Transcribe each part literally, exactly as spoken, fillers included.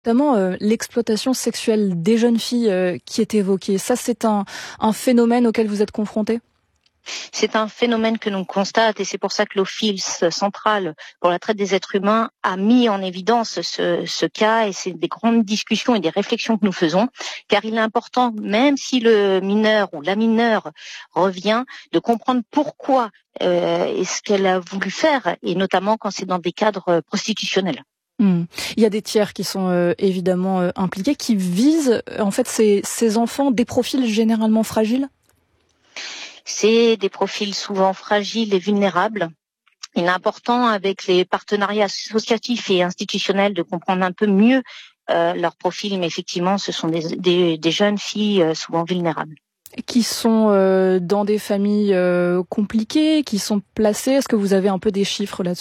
Notamment euh, l'exploitation sexuelle des jeunes filles euh, qui est évoquée. Ça, c'est un, un phénomène auquel vous êtes confrontés ? C'est un phénomène que l'on constate et c'est pour ça que l'Office central pour la traite des êtres humains a mis en évidence ce, ce cas et c'est des grandes discussions et des réflexions que nous faisons car il est important, même si le mineur ou la mineure revient, de comprendre pourquoi euh, et ce qu'elle a voulu faire et notamment quand c'est dans des cadres prostitutionnels. Mmh. Il y a des tiers qui sont euh, évidemment euh, impliqués, qui visent euh, en fait ces, ces enfants des profils généralement fragiles. C'est des profils souvent fragiles et vulnérables. Il est important avec les partenariats associatifs et institutionnels de comprendre un peu mieux euh, leur profil, mais effectivement ce sont des, des, des jeunes filles euh, souvent vulnérables. Qui sont euh, dans des familles euh, compliquées, qui sont placées. Est-ce que vous avez un peu des chiffres là-dessus ?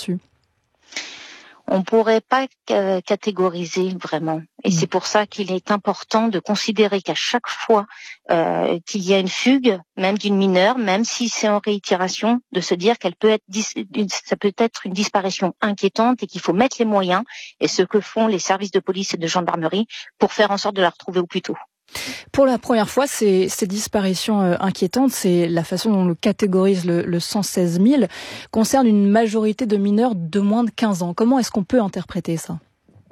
On ne pourrait pas catégoriser vraiment. Et mmh. c'est pour ça qu'il est important de considérer qu'à chaque fois euh, qu'il y a une fugue, même d'une mineure, même si c'est en réitération, de se dire qu'elle peut être, ça peut être une disparition inquiétante et qu'il faut mettre les moyens, et ce que font les services de police et de gendarmerie, pour faire en sorte de la retrouver au plus tôt. Pour la première fois, ces, ces disparitions euh, inquiétantes, c'est la façon dont on le catégorise le, le cent seize mille, concerne une majorité de mineurs de moins de quinze ans. Comment est-ce qu'on peut interpréter ça ?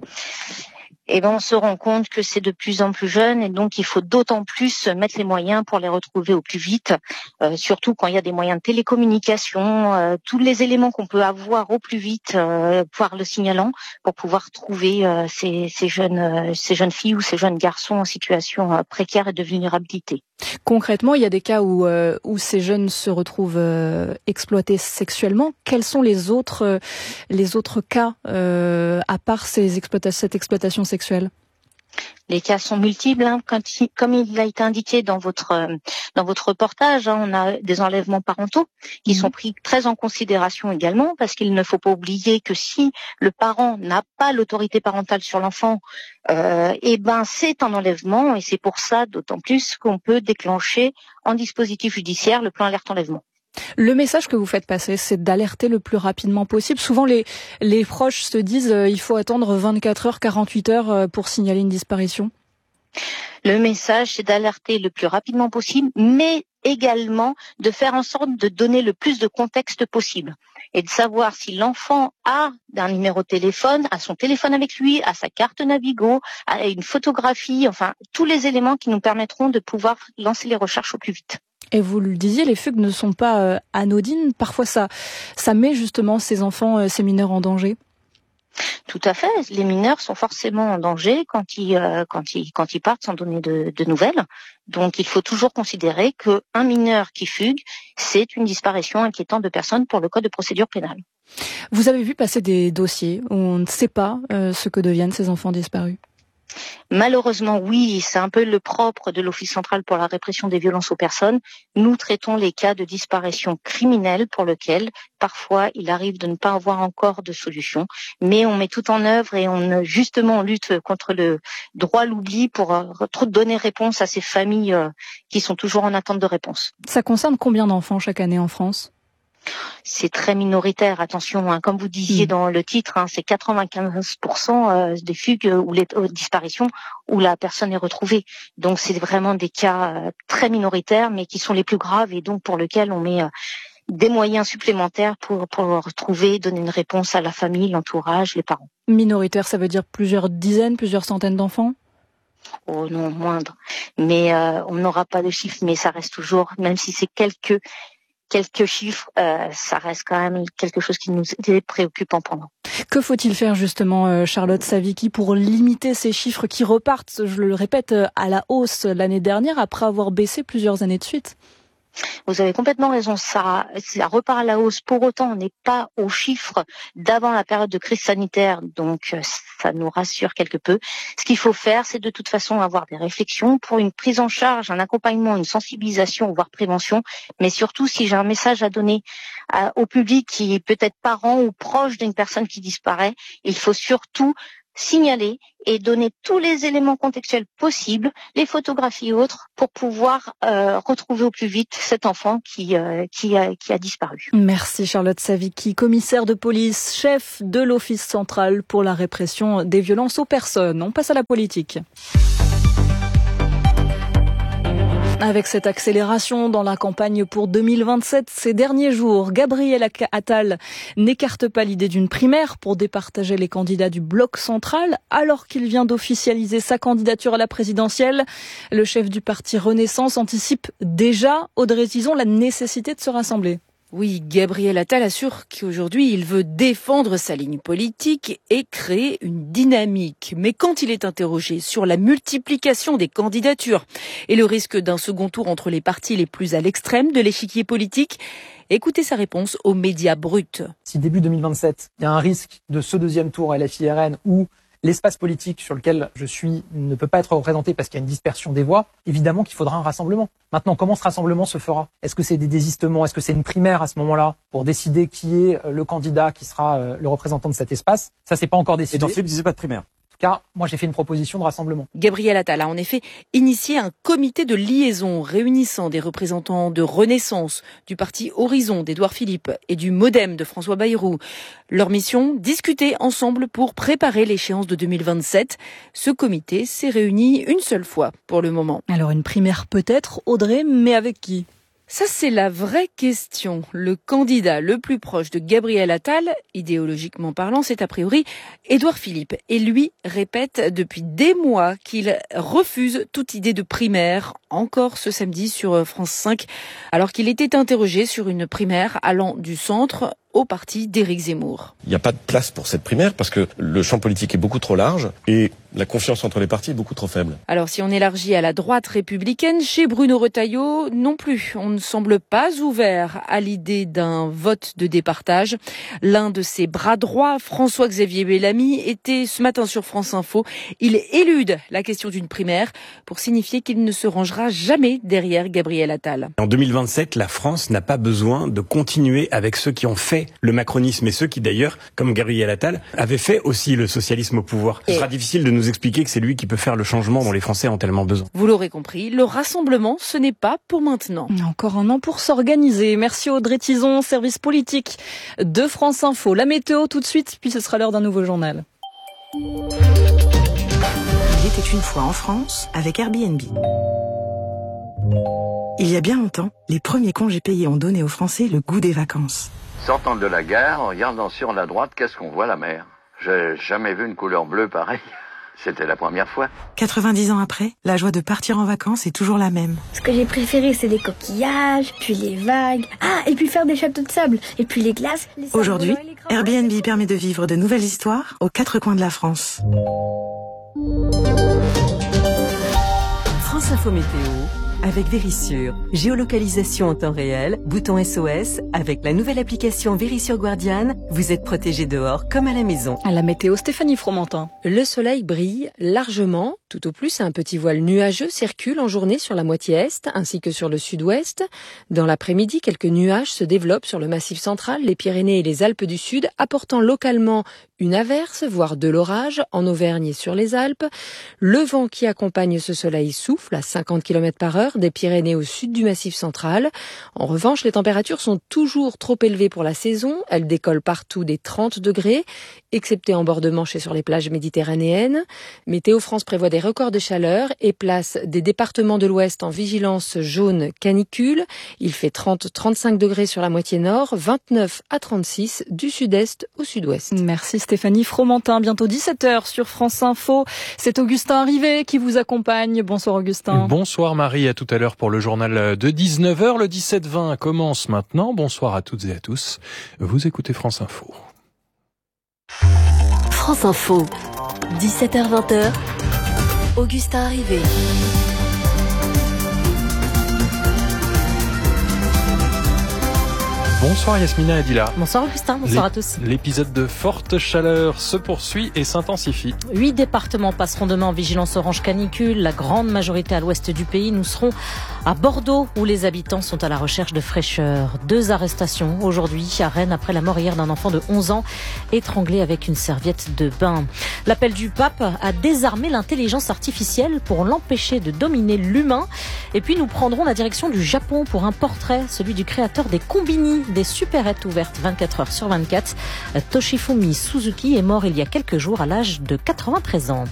Eh ben, on se rend compte que c'est de plus en plus jeune et donc il faut d'autant plus mettre les moyens pour les retrouver au plus vite, euh, surtout quand il y a des moyens de télécommunication, euh, tous les éléments qu'on peut avoir au plus vite, euh, par le signalant, pour pouvoir trouver euh, ces, ces, jeunes, euh, ces jeunes filles ou ces jeunes garçons en situation euh, précaire et de vulnérabilité. Concrètement, il y a des cas où, euh, où ces jeunes se retrouvent euh, exploités sexuellement. Quels sont les autres, euh, les autres cas, euh, à part ces exploita- cette exploitation sexuelle ? Les cas sont multiples, hein. Quand il, comme il a été indiqué dans votre euh, dans votre reportage, hein, on a des enlèvements parentaux qui mmh. sont pris très en considération également, parce qu'il ne faut pas oublier que si le parent n'a pas l'autorité parentale sur l'enfant, euh, eh ben c'est un enlèvement et c'est pour ça d'autant plus qu'on peut déclencher en dispositif judiciaire le plan alerte enlèvement. Le message que vous faites passer, c'est d'alerter le plus rapidement possible. Souvent, les, les proches se disent euh, il faut attendre vingt-quatre heures, quarante-huit heures euh, pour signaler une disparition. Le message, c'est d'alerter le plus rapidement possible, mais également de faire en sorte de donner le plus de contexte possible et de savoir si l'enfant a un numéro de téléphone, a son téléphone avec lui, a sa carte Navigo, a une photographie, enfin tous les éléments qui nous permettront de pouvoir lancer les recherches au plus vite. Et vous le disiez, les fugues ne sont pas euh, anodines. Parfois, ça, ça met justement ces enfants, euh, ces mineurs en danger. Tout à fait. Les mineurs sont forcément en danger quand ils, euh, quand ils, quand ils partent sans donner de, de nouvelles. Donc, il faut toujours considérer qu'un mineur qui fugue, c'est une disparition inquiétante de personnes pour le code de procédure pénale. Vous avez vu passer des dossiers où on ne sait pas euh, ce que deviennent ces enfants disparus ? Malheureusement, oui, c'est un peu le propre de l'Office central pour la répression des violences aux personnes. Nous traitons les cas de disparition criminelle pour lesquels, parfois, il arrive de ne pas avoir encore de solution. Mais on met tout en œuvre et on, justement, on lutte contre le droit à l'oubli pour euh, donner réponse à ces familles euh, qui sont toujours en attente de réponse. Ça concerne combien d'enfants chaque année en France ? C'est très minoritaire, attention, hein, comme vous disiez mmh. dans le titre, hein, c'est quatre-vingt-quinze pour cent euh, des fugues ou les euh, disparitions où la personne est retrouvée. Donc c'est vraiment des cas euh, très minoritaires, mais qui sont les plus graves et donc pour lesquels on met euh, des moyens supplémentaires pour, pour retrouver, donner une réponse à la famille, l'entourage, les parents. Minoritaire, ça veut dire plusieurs dizaines, plusieurs centaines d'enfants ? Oh non, moindre. Mais euh, on n'aura pas de chiffres, mais ça reste toujours, même si c'est quelques... Quelques chiffres, euh, ça reste quand même quelque chose qui nous est préoccupant pendant. Que faut-il faire justement, Charlotte Savicki, pour limiter ces chiffres qui repartent, je le répète, à la hausse l'année dernière après avoir baissé plusieurs années de suite ? Vous avez complètement raison, ça, ça repart à la hausse. Pour autant, on n'est pas aux chiffres d'avant la période de crise sanitaire, donc ça nous rassure quelque peu. Ce qu'il faut faire, c'est de toute façon avoir des réflexions pour une prise en charge, un accompagnement, une sensibilisation, voire prévention. Mais surtout, si j'ai un message à donner à, au public qui est peut-être parent ou proche d'une personne qui disparaît, il faut surtout signaler et donner tous les éléments contextuels possibles, les photographies et autres, pour pouvoir euh, retrouver au plus vite cet enfant qui, euh, qui, a, qui a disparu. Merci Charlotte Savicki, commissaire de police, chef de l'Office central pour la répression des violences aux personnes. On passe à la politique. Avec cette accélération dans la campagne pour deux mille vingt-sept, ces derniers jours, Gabriel Attal n'écarte pas l'idée d'une primaire pour départager les candidats du bloc central, alors qu'il vient d'officialiser sa candidature à la présidentielle. Le chef du parti Renaissance anticipe déjà, Audrey Tison, la nécessité de se rassembler. Oui, Gabriel Attal assure qu'aujourd'hui, il veut défendre sa ligne politique et créer une dynamique. Mais quand il est interrogé sur la multiplication des candidatures et le risque d'un second tour entre les partis les plus à l'extrême de l'échiquier politique, écoutez sa réponse aux médias bruts. Si début deux mille vingt-sept, il y a un risque de ce deuxième tour L F I R N où l'espace politique sur lequel je suis ne peut pas être représenté parce qu'il y a une dispersion des voix, évidemment qu'il faudra un rassemblement. Maintenant, comment ce rassemblement se fera ? Est-ce que c'est des désistements ? Est-ce que c'est une primaire à ce moment-là pour décider qui est le candidat qui sera le représentant de cet espace ? Ça, c'est pas encore décidé. Et dans ce cas, il ne disait pas de primaire. Car moi, j'ai fait une proposition de rassemblement. Gabriel Attal a en effet initié un comité de liaison réunissant des représentants de Renaissance, du parti Horizon d'Édouard Philippe et du Modem de François Bayrou. Leur mission, discuter ensemble pour préparer l'échéance de deux mille vingt-sept. Ce comité s'est réuni une seule fois pour le moment. Alors une primaire peut-être, Audrey, mais avec qui ? Ça, c'est la vraie question. Le candidat le plus proche de Gabriel Attal, idéologiquement parlant, c'est a priori Édouard Philippe. Et lui répète depuis des mois qu'il refuse toute idée de primaire, encore ce samedi sur France cinq, alors qu'il était interrogé sur une primaire allant du centre au parti d'Éric Zemmour. Il n'y a pas de place pour cette primaire parce que le champ politique est beaucoup trop large et la confiance entre les partis est beaucoup trop faible. Alors si on élargit à la droite républicaine, chez Bruno Retailleau, non plus. On ne semble pas ouvert à l'idée d'un vote de départage. L'un de ses bras droits, François-Xavier Bellamy, était ce matin sur France Info. Il élude la question d'une primaire pour signifier qu'il ne se rangera jamais derrière Gabriel Attal. En deux mille vingt-sept, la France n'a pas besoin de continuer avec ceux qui ont fait le macronisme et ceux qui d'ailleurs, comme Gabriel Attal, avaient fait aussi le socialisme au pouvoir. Ce sera difficile de nous expliquer que c'est lui qui peut faire le changement dont les Français ont tellement besoin. Vous l'aurez compris, le rassemblement, ce n'est pas pour maintenant. Encore un an pour s'organiser. Merci Audrey Tison, service politique de France Info. La météo tout de suite, puis ce sera l'heure d'un nouveau journal. Il était une fois en France avec Airbnb. Il y a bien longtemps, les premiers congés payés ont donné aux Français le goût des vacances. Sortant de la gare, en regardant sur la droite, qu'est-ce qu'on voit, la mer? J'ai jamais vu une couleur bleue pareille. C'était la première fois. quatre-vingt-dix ans après, la joie de partir en vacances est toujours la même. Ce que j'ai préféré, c'est les coquillages, puis les vagues. Ah, et puis faire des châteaux de sable, et puis les glaces. Les Aujourd'hui, Airbnb permet de vivre de nouvelles histoires aux quatre coins de la France. France Info Météo avec Vérissure. Géolocalisation en temps réel, bouton S O S. Avec la nouvelle application Vérissure Guardian, vous êtes protégé dehors comme à la maison. À la météo, Stéphanie Fromentin. Le soleil brille largement. Tout au plus, un petit voile nuageux circule en journée sur la moitié est ainsi que sur le sud-ouest. Dans l'après-midi, quelques nuages se développent sur le massif central, les Pyrénées et les Alpes du Sud, apportant localement une averse, voire de l'orage, en Auvergne et sur les Alpes. Le vent qui accompagne ce soleil souffle à cinquante kilomètres par heure des Pyrénées au sud du Massif central. En revanche, les températures sont toujours trop élevées pour la saison. Elles décollent partout des trente degrés, excepté en bord de Manche et sur les plages méditerranéennes. Météo France prévoit des records de chaleur et place des départements de l'Ouest en vigilance jaune canicule. Il fait trente à trente-cinq degrés sur la moitié nord, vingt-neuf à trente-six du sud-est au sud-ouest. Merci Stéphanie Fromentin. Bientôt dix-sept heures sur France Info. C'est Augustin Rivet qui vous accompagne. Bonsoir Augustin. Bonsoir Marie, à tout à l'heure pour le journal de dix-neuf heures. Le dix-sept vingt commence maintenant. Bonsoir à toutes et à tous. Vous écoutez France Info. France Info, dix-sept heures vingt, Augustin Rivet. Bonsoir Yasmina Adila. Bonsoir Augustin, bonsoir L'é- à tous. L'épisode de forte chaleur se poursuit et s'intensifie. Huit départements passeront demain en vigilance orange canicule, la grande majorité à l'ouest du pays. Nous serons à Bordeaux où les habitants sont à la recherche de fraîcheur. Deux arrestations aujourd'hui à Rennes après la mort hier d'un enfant de onze ans étranglé avec une serviette de bain. L'appel du pape a désarmé l'intelligence artificielle pour l'empêcher de dominer l'humain. Et puis nous prendrons la direction du Japon pour un portrait, celui du créateur des combini, des supérettes ouvertes vingt-quatre heures sur vingt-quatre. Toshifumi Suzuki est mort il y a quelques jours à l'âge de quatre-vingt-treize ans.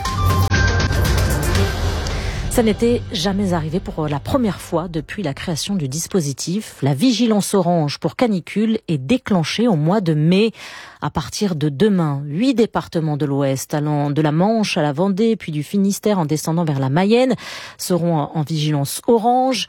Ça n'était jamais arrivé pour la première fois depuis la création du dispositif. La vigilance orange pour canicule est déclenchée au mois de mai. À partir de demain, huit départements de l'Ouest, allant de la Manche à la Vendée, puis du Finistère en descendant vers la Mayenne, seront en vigilance orange.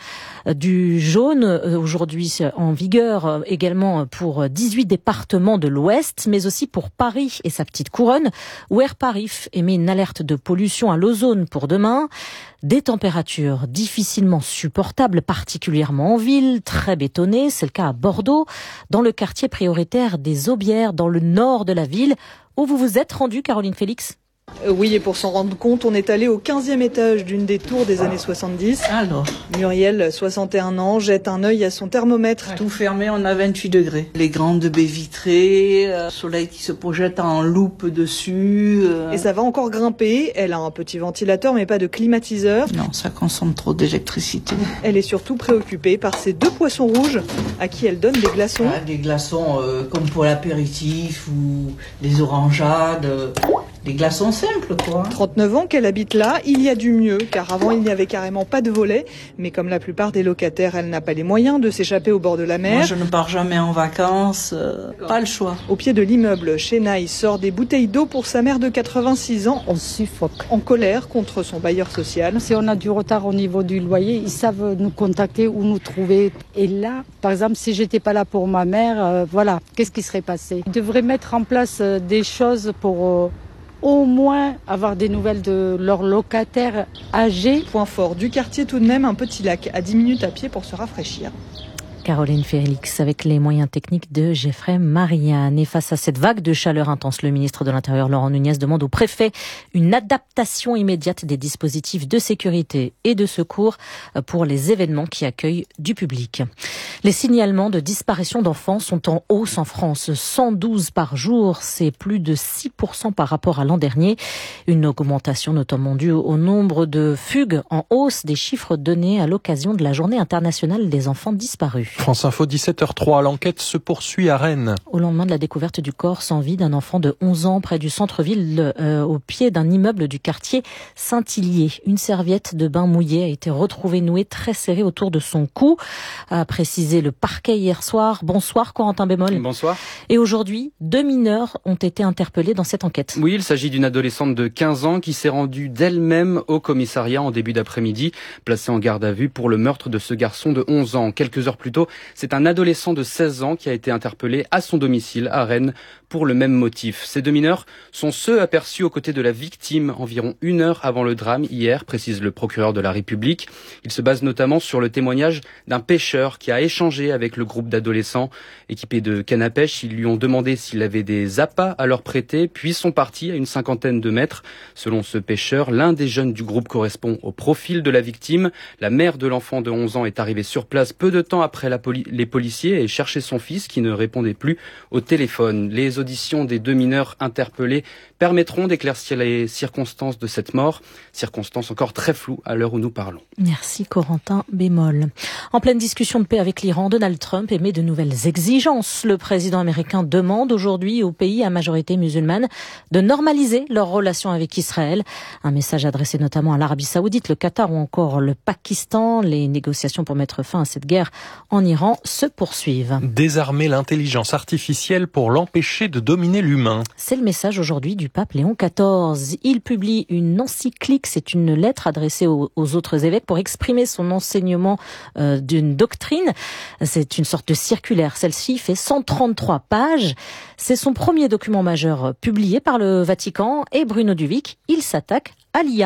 Du jaune, aujourd'hui en vigueur également pour dix-huit départements de l'Ouest, mais aussi pour Paris et sa petite couronne, où Air Paris émet une alerte de pollution à l'ozone pour demain. Des températures difficilement supportables, particulièrement en ville, très bétonnées. C'est le cas à Bordeaux, dans le quartier prioritaire des Aubières, dans le nord de la ville, où vous vous êtes rendu, Caroline Félix. Oui, et pour s'en rendre compte, on est allé au quinzième étage d'une des tours des années soixante-dix. Alors, Muriel, soixante et un ans, jette un œil à son thermomètre. Tout fermé, on a vingt-huit degrés. Les grandes baies vitrées, euh, soleil qui se projette en loupe dessus. Euh... Et ça va encore grimper. Elle a un petit ventilateur, mais pas de climatiseur. Non, ça consomme trop d'électricité. Elle est surtout préoccupée par ces deux poissons rouges à qui elle donne des glaçons. Ah, des glaçons euh, comme pour l'apéritif ou des orangeades. Euh... Des glaçons simples, quoi. trente-neuf ans qu'elle habite là, il y a du mieux, car avant il n'y avait carrément pas de volet. Mais comme la plupart des locataires, elle n'a pas les moyens de s'échapper au bord de la mer. Moi, je ne pars jamais en vacances, euh, pas le choix. Au pied de l'immeuble, Chenaille sort des bouteilles d'eau pour sa mère de quatre-vingt-six ans. On suffoque. En colère contre son bailleur social. Si on a du retard au niveau du loyer, ils savent nous contacter ou nous trouver. Et là, par exemple, si j'étais pas là pour ma mère, euh, voilà, qu'est-ce qui serait passé? Ils devraient mettre en place euh, des choses pour... Euh, au moins avoir des nouvelles de leurs locataires âgés. Point fort du quartier tout de même, un petit lac à dix minutes à pied pour se rafraîchir. Caroline Félix avec les moyens techniques de Geoffrey Marianne. Et face à cette vague de chaleur intense, le ministre de l'Intérieur Laurent Nunez demande au préfet une adaptation immédiate des dispositifs de sécurité et de secours pour les événements qui accueillent du public. Les signalements de disparition d'enfants sont en hausse en France. cent douze par jour, c'est plus de six pour cent par rapport à l'an dernier. Une augmentation notamment due au nombre de fugues en hausse des chiffres donnés à l'occasion de la Journée internationale des enfants disparus. France Info, dix-sept heures trois, l'enquête se poursuit à Rennes. Au lendemain de la découverte du corps sans vie d'un enfant de onze ans près du centre-ville, euh, au pied d'un immeuble du quartier Saint-Hélier. Une serviette de bain mouillée a été retrouvée nouée très serrée autour de son cou, a précisé le parquet hier soir. Bonsoir Corentin Bémol. Bonsoir. Et aujourd'hui, deux mineurs ont été interpellés dans cette enquête. Oui, il s'agit d'une adolescente de quinze ans qui s'est rendue d'elle-même au commissariat en début d'après-midi, placée en garde à vue pour le meurtre de ce garçon de onze ans. Quelques heures plus tôt, c'est un adolescent de seize ans qui a été interpellé à son domicile à Rennes pour le même motif. Ces deux mineurs sont ceux aperçus aux côtés de la victime environ une heure avant le drame hier, précise le procureur de la République. Il se base notamment sur le témoignage d'un pêcheur qui a échangé avec le groupe d'adolescents équipés de canne à pêche. Ils lui ont demandé s'il avait des appâts à leur prêter, puis sont partis à une cinquantaine de mètres. Selon ce pêcheur, l'un des jeunes du groupe correspond au profil de la victime. La mère de l'enfant de onze ans est arrivée sur place peu de temps après la poli- les policiers et cherchait son fils qui ne répondait plus au téléphone. Les auditions des deux mineurs interpellés permettront d'éclaircir les circonstances de cette mort, circonstances encore très floues à l'heure où nous parlons. Merci Corentin Bémol. En pleine discussion de paix avec l'Iran, Donald Trump émet de nouvelles exigences. Le président américain demande aujourd'hui aux pays à majorité musulmane de normaliser leurs relations avec Israël. Un message adressé notamment à l'Arabie Saoudite, le Qatar ou encore le Pakistan. Les négociations pour mettre fin à cette guerre en Iran se poursuivent. Désarmer l'intelligence artificielle pour l'empêcher de dominer l'humain. C'est le message aujourd'hui du pape Léon quatorze. Il publie une encyclique, c'est une lettre adressée aux, aux autres évêques pour exprimer son enseignement euh, d'une doctrine. C'est une sorte de circulaire. Celle-ci fait cent trente-trois pages. C'est son premier document majeur publié par le Vatican et Bruno Duvic, il s'attaque à l'I A.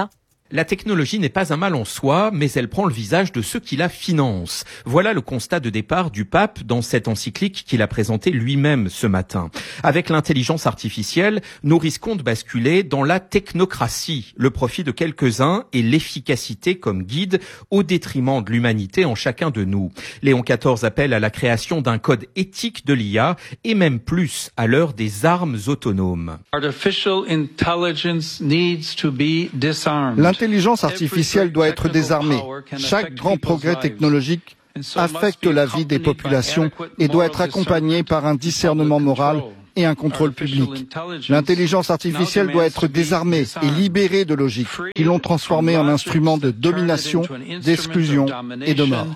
La technologie n'est pas un mal en soi, mais elle prend le visage de ceux qui la financent. Voilà le constat de départ du pape dans cette encyclique qu'il a présentée lui-même ce matin. Avec l'intelligence artificielle, nous risquons de basculer dans la technocratie, le profit de quelques-uns et l'efficacité comme guide au détriment de l'humanité en chacun de nous. Léon quatorze appelle à la création d'un code éthique de l'I A et même plus à l'heure des armes autonomes. Artificial intelligence needs to be disarmed. L'intelligence artificielle doit être désarmée. Chaque grand progrès technologique affecte la vie des populations et doit être accompagné par un discernement moral et un contrôle public. L'intelligence artificielle doit être désarmée et libérée de logiques qui l'ont transformée en instrument de domination, d'exclusion et de mort.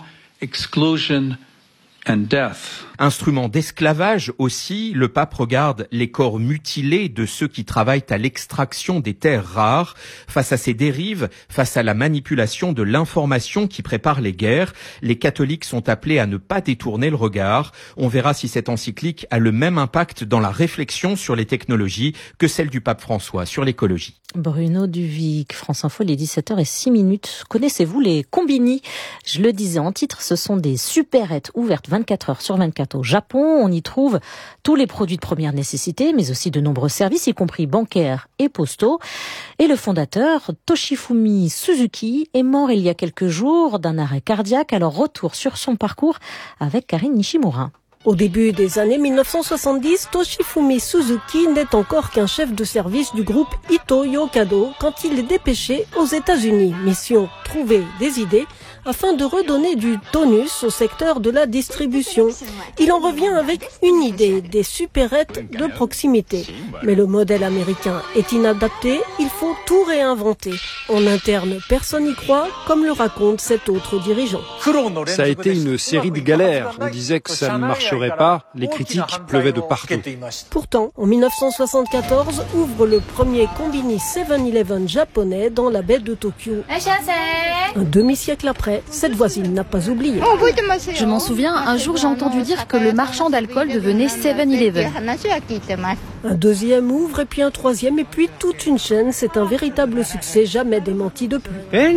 Instrument d'esclavage aussi, le pape regarde les corps mutilés de ceux qui travaillent à l'extraction des terres rares. Face à ces dérives, face à la manipulation de l'information qui prépare les guerres, les catholiques sont appelés à ne pas détourner le regard. On verra si cette encyclique a le même impact dans la réflexion sur les technologies que celle du pape François sur l'écologie. Bruno Duvic, France Info, les dix-sept heures six minutes. Connaissez-vous les combini? Je le disais en titre, ce sont des supérettes ouvertes vingt-quatre heures sur vingt-quatre au Japon. On y trouve tous les produits de première nécessité, mais aussi de nombreux services, y compris bancaires et postaux. Et le fondateur, Toshifumi Suzuki, est mort il y a quelques jours d'un arrêt cardiaque. Alors retour sur son parcours avec Karine Nishimura. Au début des années mille neuf cent soixante-dix, Toshifumi Suzuki n'est encore qu'un chef de service du groupe Ito-Yokado quand il est dépêché aux États-Unis. Mission, trouver des idées afin de redonner du tonus au secteur de la distribution. Il en revient avec une idée, des supérettes de proximité. Mais le modèle américain est inadapté, il faut tout réinventer. En interne, personne n'y croit, comme le raconte cet autre dirigeant. Ça a été une série de galères. On disait que ça ne marcherait pas, les critiques pleuvaient de partout. Pourtant, en mille neuf cent soixante-quatorze, ouvre le premier combini seven eleven japonais dans la baie de Tokyo. Un demi-siècle après, cette voisine n'a pas oublié. Je m'en souviens, un jour j'ai entendu dire que le marchand d'alcool devenait seven eleven. Un deuxième ouvre et puis un troisième et puis toute une chaîne. C'est un véritable succès, jamais démenti depuis.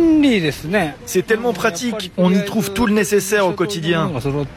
C'est tellement pratique, on y trouve tout le nécessaire au quotidien.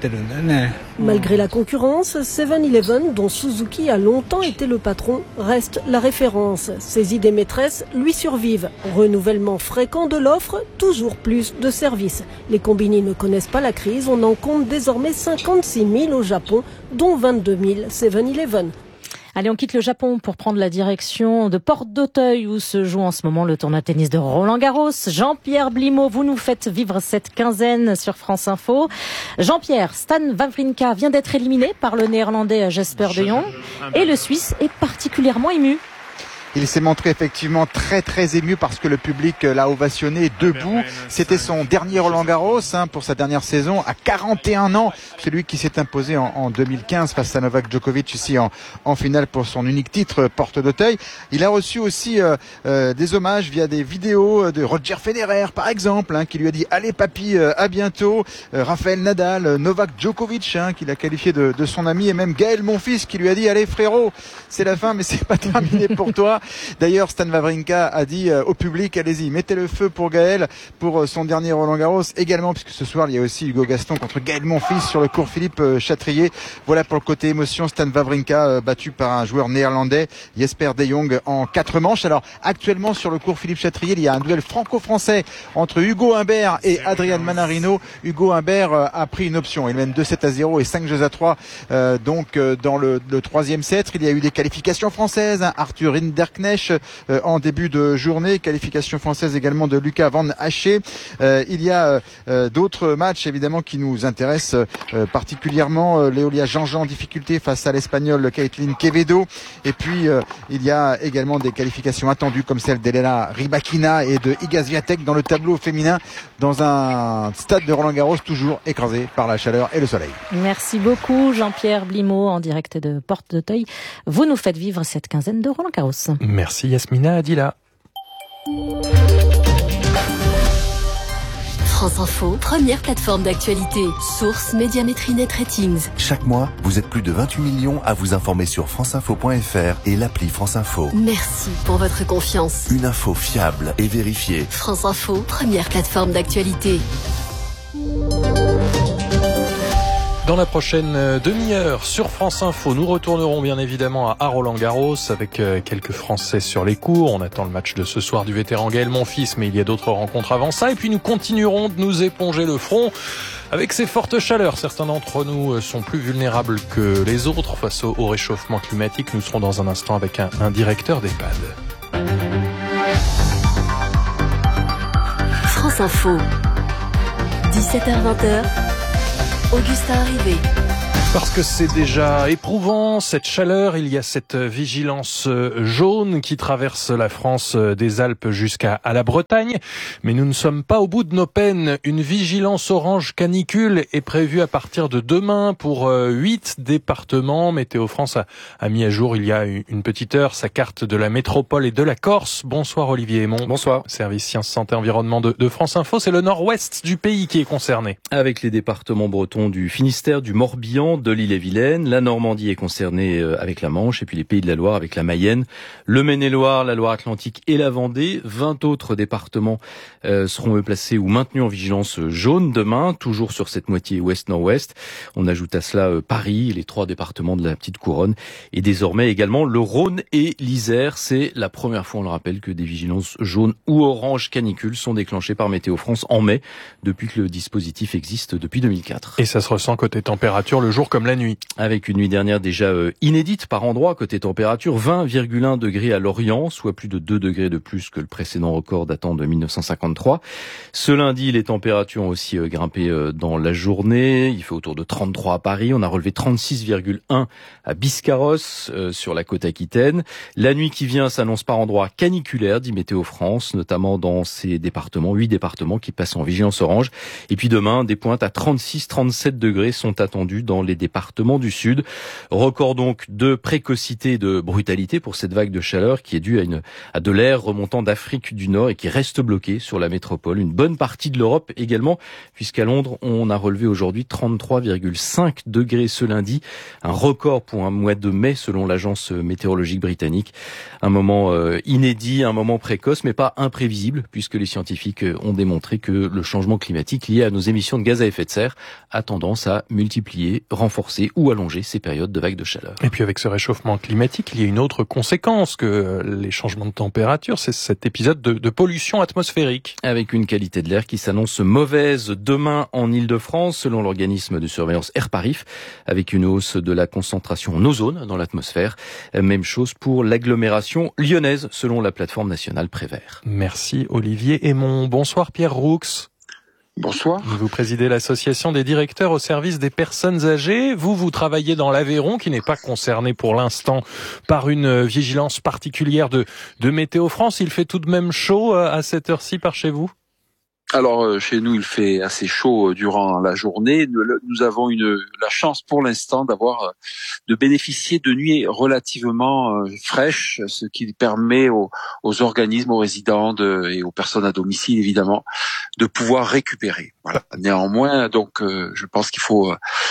Malgré la concurrence, seven eleven, dont Suzuki a longtemps été le patron, reste la référence. Ses idées maîtresses lui survivent. Renouvellement fréquent de l'offre, toujours plus de services. Les combini ne connaissent pas la crise, on en compte désormais cinquante-six mille au Japon, dont vingt-deux mille seven eleven. Allez, on quitte le Japon pour prendre la direction de Porte d'Auteuil où se joue en ce moment le tournoi de tennis de Roland-Garros. Jean-Pierre Blimaud, vous nous faites vivre cette quinzaine sur France Info. Jean-Pierre, Stan Wawrinka vient d'être éliminé par le néerlandais Jesper de Jong et le Suisse est particulièrement ému. Il s'est montré effectivement très très ému parce que le public l'a ovationné debout. C'était son dernier Roland-Garros hein, pour sa dernière saison à quarante et un ans. Celui qui s'est imposé en, en deux mille quinze face à Novak Djokovic ici en, en finale pour son unique titre Porte d'Auteuil. Il a reçu aussi euh, euh, des hommages via des vidéos de Roger Federer par exemple hein, qui lui a dit allez papy euh, à bientôt. Euh, Rafael Nadal, euh, Novak Djokovic hein, qui l'a qualifié de, de son ami et même Gaël Monfils qui lui a dit allez frérot c'est la fin mais c'est pas terminé pour toi. D'ailleurs, Stan Wawrinka a dit euh, au public, allez-y, mettez le feu pour Gaël, pour euh, son dernier Roland-Garros également, puisque ce soir, il y a aussi Hugo Gaston contre Gaël Monfils sur le cours Philippe euh, Chatrier. Voilà pour le côté émotion, Stan Wawrinka euh, battu par un joueur néerlandais, Jesper de Jong, en quatre manches. Alors, actuellement, sur le cours Philippe Chatrier, il y a un duel franco-français entre Hugo Humbert et Adrian Manarino. Hugo Humbert euh, a pris une option. Il mène deux sept à zéro et cinq jeux à trois. Euh, donc, euh, dans le, le troisième set, il y a eu des qualifications françaises. Hein. Arthur Rinderknecht euh, en début de journée, qualification française également de Lucas Van Haché. Euh, il y a euh, d'autres matchs évidemment qui nous intéressent euh, particulièrement. Euh, Léolia Jean-Jean en difficulté face à l'Espagnol Caitlin Quevedo. Et puis euh, il y a également des qualifications attendues comme celle d'Elena Rybakina et de Iga Swiatek dans le tableau féminin dans un stade de Roland-Garros toujours écrasé par la chaleur et le soleil. Merci beaucoup Jean-Pierre Blimaud en direct de Porte d'Auteuil. Vous nous faites vivre cette quinzaine de Roland-Garros. Merci Yasmina Adila. France Info, première plateforme d'actualité. Source Médiamétrie Net Ratings. Chaque mois, vous êtes plus de vingt-huit millions à vous informer sur franceinfo point f r et l'appli France Info. Merci pour votre confiance. Une info fiable et vérifiée. France Info, première plateforme d'actualité. Dans la prochaine demi-heure sur France Info, nous retournerons bien évidemment à Roland-Garros avec quelques Français sur les cours. On attend le match de ce soir du vétéran Gaël Monfils, mais il y a d'autres rencontres avant ça. Et puis nous continuerons de nous éponger le front avec ces fortes chaleurs. Certains d'entre nous sont plus vulnérables que les autres face au, au réchauffement climatique. Nous serons dans un instant avec un, un directeur d'EHPAD. France Info, dix-sept heures vingt. Augustin Arrivé. Parce que c'est déjà éprouvant, cette chaleur, il y a cette vigilance jaune qui traverse la France des Alpes jusqu'à à la Bretagne. Mais nous ne sommes pas au bout de nos peines. Une vigilance orange canicule est prévue à partir de demain pour huit départements. Météo France a, a mis à jour il y a une petite heure sa carte de la métropole et de la Corse. Bonsoir Olivier Aymon. Bonsoir. Service Sciences, Santé, Environnement de, de France Info. C'est le nord-ouest du pays qui est concerné. Avec les départements bretons du Finistère, du Morbihan, de l'Ille-et-Vilaine. La Normandie est concernée avec la Manche et puis les Pays de la Loire avec la Mayenne. Le Maine-et-Loire, la Loire-Atlantique et la Vendée. vingt autres départements euh, seront placés ou maintenus en vigilance jaune demain, toujours sur cette moitié ouest-nord-ouest. On ajoute à cela euh, Paris, les trois départements de la Petite Couronne et désormais également le Rhône et l'Isère. C'est la première fois, on le rappelle, que des vigilances jaunes ou orange canicule sont déclenchées par Météo France en mai, depuis que le dispositif existe depuis deux mille quatre. Et ça se ressent côté température le jour comme la nuit. Avec une nuit dernière déjà euh, inédite par endroit, côté température, vingt virgule un degrés à Lorient, soit plus de deux degrés de plus que le précédent record datant de mille neuf cent cinquante-trois. Ce lundi, les températures ont aussi euh, grimpé euh, dans la journée. Il fait autour de trente-trois à Paris. On a relevé trente-six virgule un à Biscarrosse, euh, sur la côte aquitaine. La nuit qui vient s'annonce par endroits caniculaire, dit Météo France, notamment dans ces départements, huit départements qui passent en vigilance orange. Et puis demain, des pointes à trente-six trente-sept degrés sont attendues dans les départements du Sud. Record donc de précocité et de brutalité pour cette vague de chaleur qui est due à, une, à de l'air remontant d'Afrique du Nord et qui reste bloqué sur la métropole. Une bonne partie de l'Europe également, puisqu'à Londres, on a relevé aujourd'hui trente-trois virgule cinq degrés ce lundi. Un record pour un mois de mai selon l'agence météorologique britannique. Un moment euh, inédit, un moment précoce, mais pas imprévisible, puisque les scientifiques ont démontré que le changement climatique lié à nos émissions de gaz à effet de serre a tendance à multiplier, renforcer ou allonger ces périodes de vagues de chaleur. Et puis avec ce réchauffement climatique, il y a une autre conséquence que les changements de température, c'est cet épisode de, de pollution atmosphérique. Avec une qualité de l'air qui s'annonce mauvaise demain en Île-de-France, selon l'organisme de surveillance Airparif, avec une hausse de la concentration en ozone dans l'atmosphère. Même chose pour l'agglomération lyonnaise, selon la plateforme nationale Prévert. Merci Olivier Aymon. Bonsoir Pierre Roux. Bonsoir. Vous présidez l'association des directeurs au service des personnes âgées. Vous, vous travaillez dans l'Aveyron, qui n'est pas concerné pour l'instant par une vigilance particulière de, de Météo France. Il fait tout de même chaud à cette heure-ci par chez vous ? Alors chez nous, il fait assez chaud durant la journée. Nous avons une la chance pour l'instant d'avoir de bénéficier de nuits relativement fraîches, ce qui permet aux, aux organismes, aux résidents de, et aux personnes à domicile évidemment de pouvoir récupérer. Voilà. Néanmoins, donc je pense qu'il faut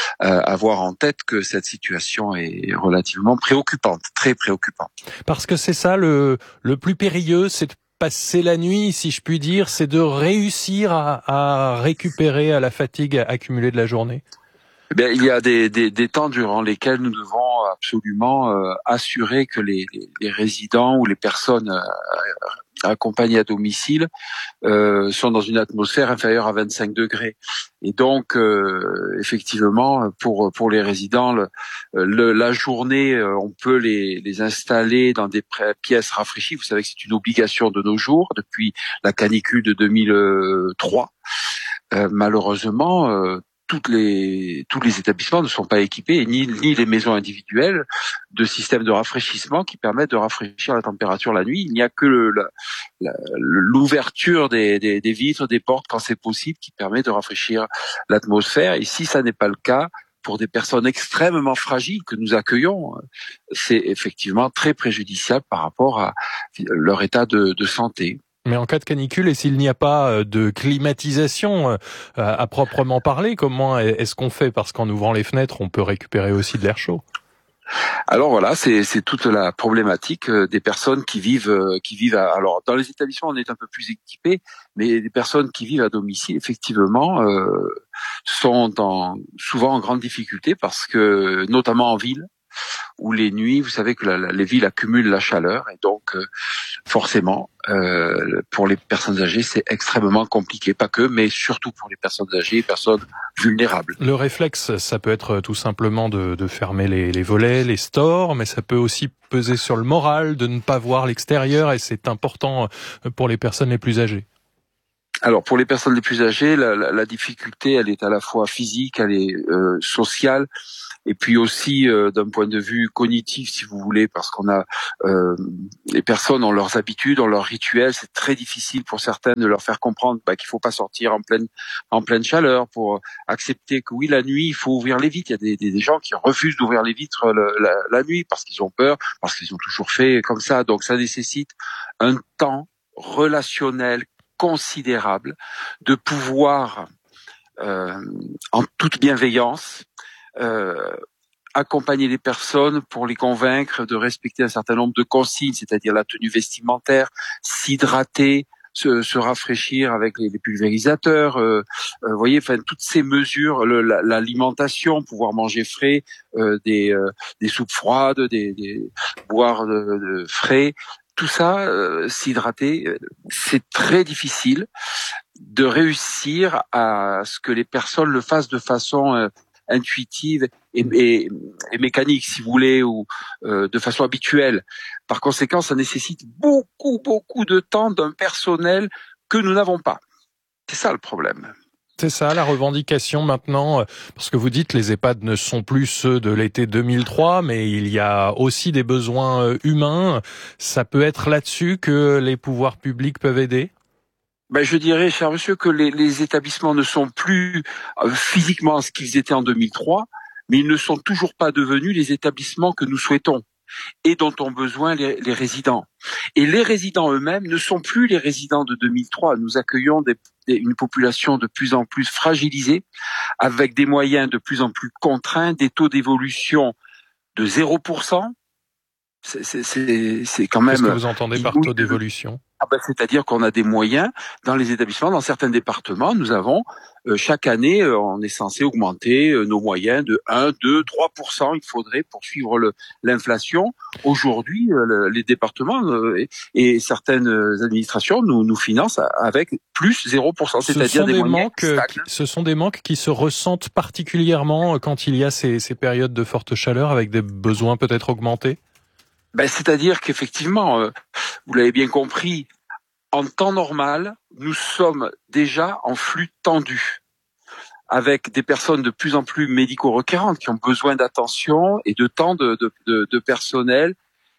avoir en tête que cette situation est relativement préoccupante, très préoccupante. Parce que c'est ça le le plus périlleux, c'est de passer la nuit, si je puis dire, c'est de réussir à, à récupérer à la fatigue accumulée de la journée. Eh bien, il y a des, des, des temps durant lesquels nous devons absolument euh, assurer que les, les, les résidents ou les personnes euh, accompagnées à domicile euh, sont dans une atmosphère inférieure à vingt-cinq degrés. Et donc, euh, effectivement, pour pour les résidents, le, le, la journée, on peut les, les installer dans des pièces rafraîchies. Vous savez que c'est une obligation de nos jours depuis la canicule de deux mille trois. Euh, malheureusement, euh, toutes les tous les établissements ne sont pas équipés, ni ni les maisons individuelles, de systèmes de rafraîchissement qui permettent de rafraîchir la température la nuit. Il n'y a que le, la, la, l'ouverture des, des, des vitres, des portes quand c'est possible, qui permet de rafraîchir l'atmosphère. Et si ça n'est pas le cas, pour des personnes extrêmement fragiles que nous accueillons, c'est effectivement très préjudiciable par rapport à leur état de, de santé. Mais en cas de canicule, et s'il n'y a pas de climatisation à proprement parler, comment est-ce qu'on fait? Parce qu'en ouvrant les fenêtres, on peut récupérer aussi de l'air chaud. Alors voilà, c'est, c'est toute la problématique des personnes qui vivent, qui vivent. À, alors dans les établissements, on est un peu plus équipés, mais les personnes qui vivent à domicile, effectivement, euh, sont en, souvent en grande difficulté parce que, notamment en ville, où les nuits, vous savez que la, la, les villes accumulent la chaleur et donc euh, forcément, euh, pour les personnes âgées, c'est extrêmement compliqué. Pas que, mais surtout pour les personnes âgées, les personnes vulnérables. Le réflexe, ça peut être tout simplement de, de fermer les, les volets, les stores, mais ça peut aussi peser sur le moral, de ne pas voir l'extérieur, et c'est important pour les personnes les plus âgées. Alors pour les personnes les plus âgées, la, la, la difficulté, elle est à la fois physique, elle est euh, sociale, et puis aussi euh, d'un point de vue cognitif, si vous voulez, parce qu'on a euh, les personnes ont leurs habitudes, ont leurs rituels. C'est très difficile pour certaines de leur faire comprendre bah, qu'il faut pas sortir en pleine en pleine chaleur, pour accepter que oui, la nuit, il faut ouvrir les vitres. Il y a des, des, des gens qui refusent d'ouvrir les vitres le, la, la nuit parce qu'ils ont peur, parce qu'ils ont toujours fait comme ça. Donc ça nécessite un temps relationnel considérable de pouvoir euh, en toute bienveillance Euh, accompagner les personnes pour les convaincre de respecter un certain nombre de consignes, c'est-à-dire la tenue vestimentaire, s'hydrater, se, se rafraîchir avec les, les pulvérisateurs, euh, euh, vous voyez, enfin toutes ces mesures, le, la, l'alimentation, pouvoir manger frais, euh, des, euh, des soupes froides, des, des boire de, de frais, tout ça, euh, s'hydrater, c'est très difficile de réussir à ce que les personnes le fassent de façon euh, intuitive et, et, et mécanique, si vous voulez, ou euh, de façon habituelle. Par conséquent, ça nécessite beaucoup, beaucoup de temps d'un personnel que nous n'avons pas. C'est ça le problème. C'est ça, la revendication maintenant, parce que vous dites les EHPAD ne sont plus ceux de l'été deux mille trois, mais il y a aussi des besoins humains. Ça peut être là-dessus que les pouvoirs publics peuvent aider ? Ben, je dirais, cher monsieur, que les, les établissements ne sont plus euh, physiquement ce qu'ils étaient en deux mille trois, mais ils ne sont toujours pas devenus les établissements que nous souhaitons et dont ont besoin les, les résidents. Et les résidents eux-mêmes ne sont plus les résidents de deux mille trois. Nous accueillons des, des, une population de plus en plus fragilisée, avec des moyens de plus en plus contraints, des taux d'évolution de zéro pour cent. C'est, c'est, c'est, c'est quand même... Qu'est-ce que vous entendez par taux d'évolution ? Ah ben, c'est-à-dire qu'on a des moyens dans les établissements, dans certains départements, nous avons euh, chaque année, euh, on est censé augmenter euh, nos moyens de un, deux, trois pour cent. Il faudrait poursuivre le, l'inflation. Aujourd'hui, euh, le, les départements euh, et, et certaines administrations nous, nous financent avec plus zéro pour cent, c'est-à-dire des, des moyens manques. Ce sont des manques qui se ressentent particulièrement quand il y a ces, ces périodes de forte chaleur avec des besoins peut-être augmentés. Ben, c'est-à-dire qu'effectivement, euh, vous l'avez bien compris, en temps normal, nous sommes déjà en flux tendu, avec des personnes de plus en plus médico-requérantes qui ont besoin d'attention et de temps de, de, de, de personnel,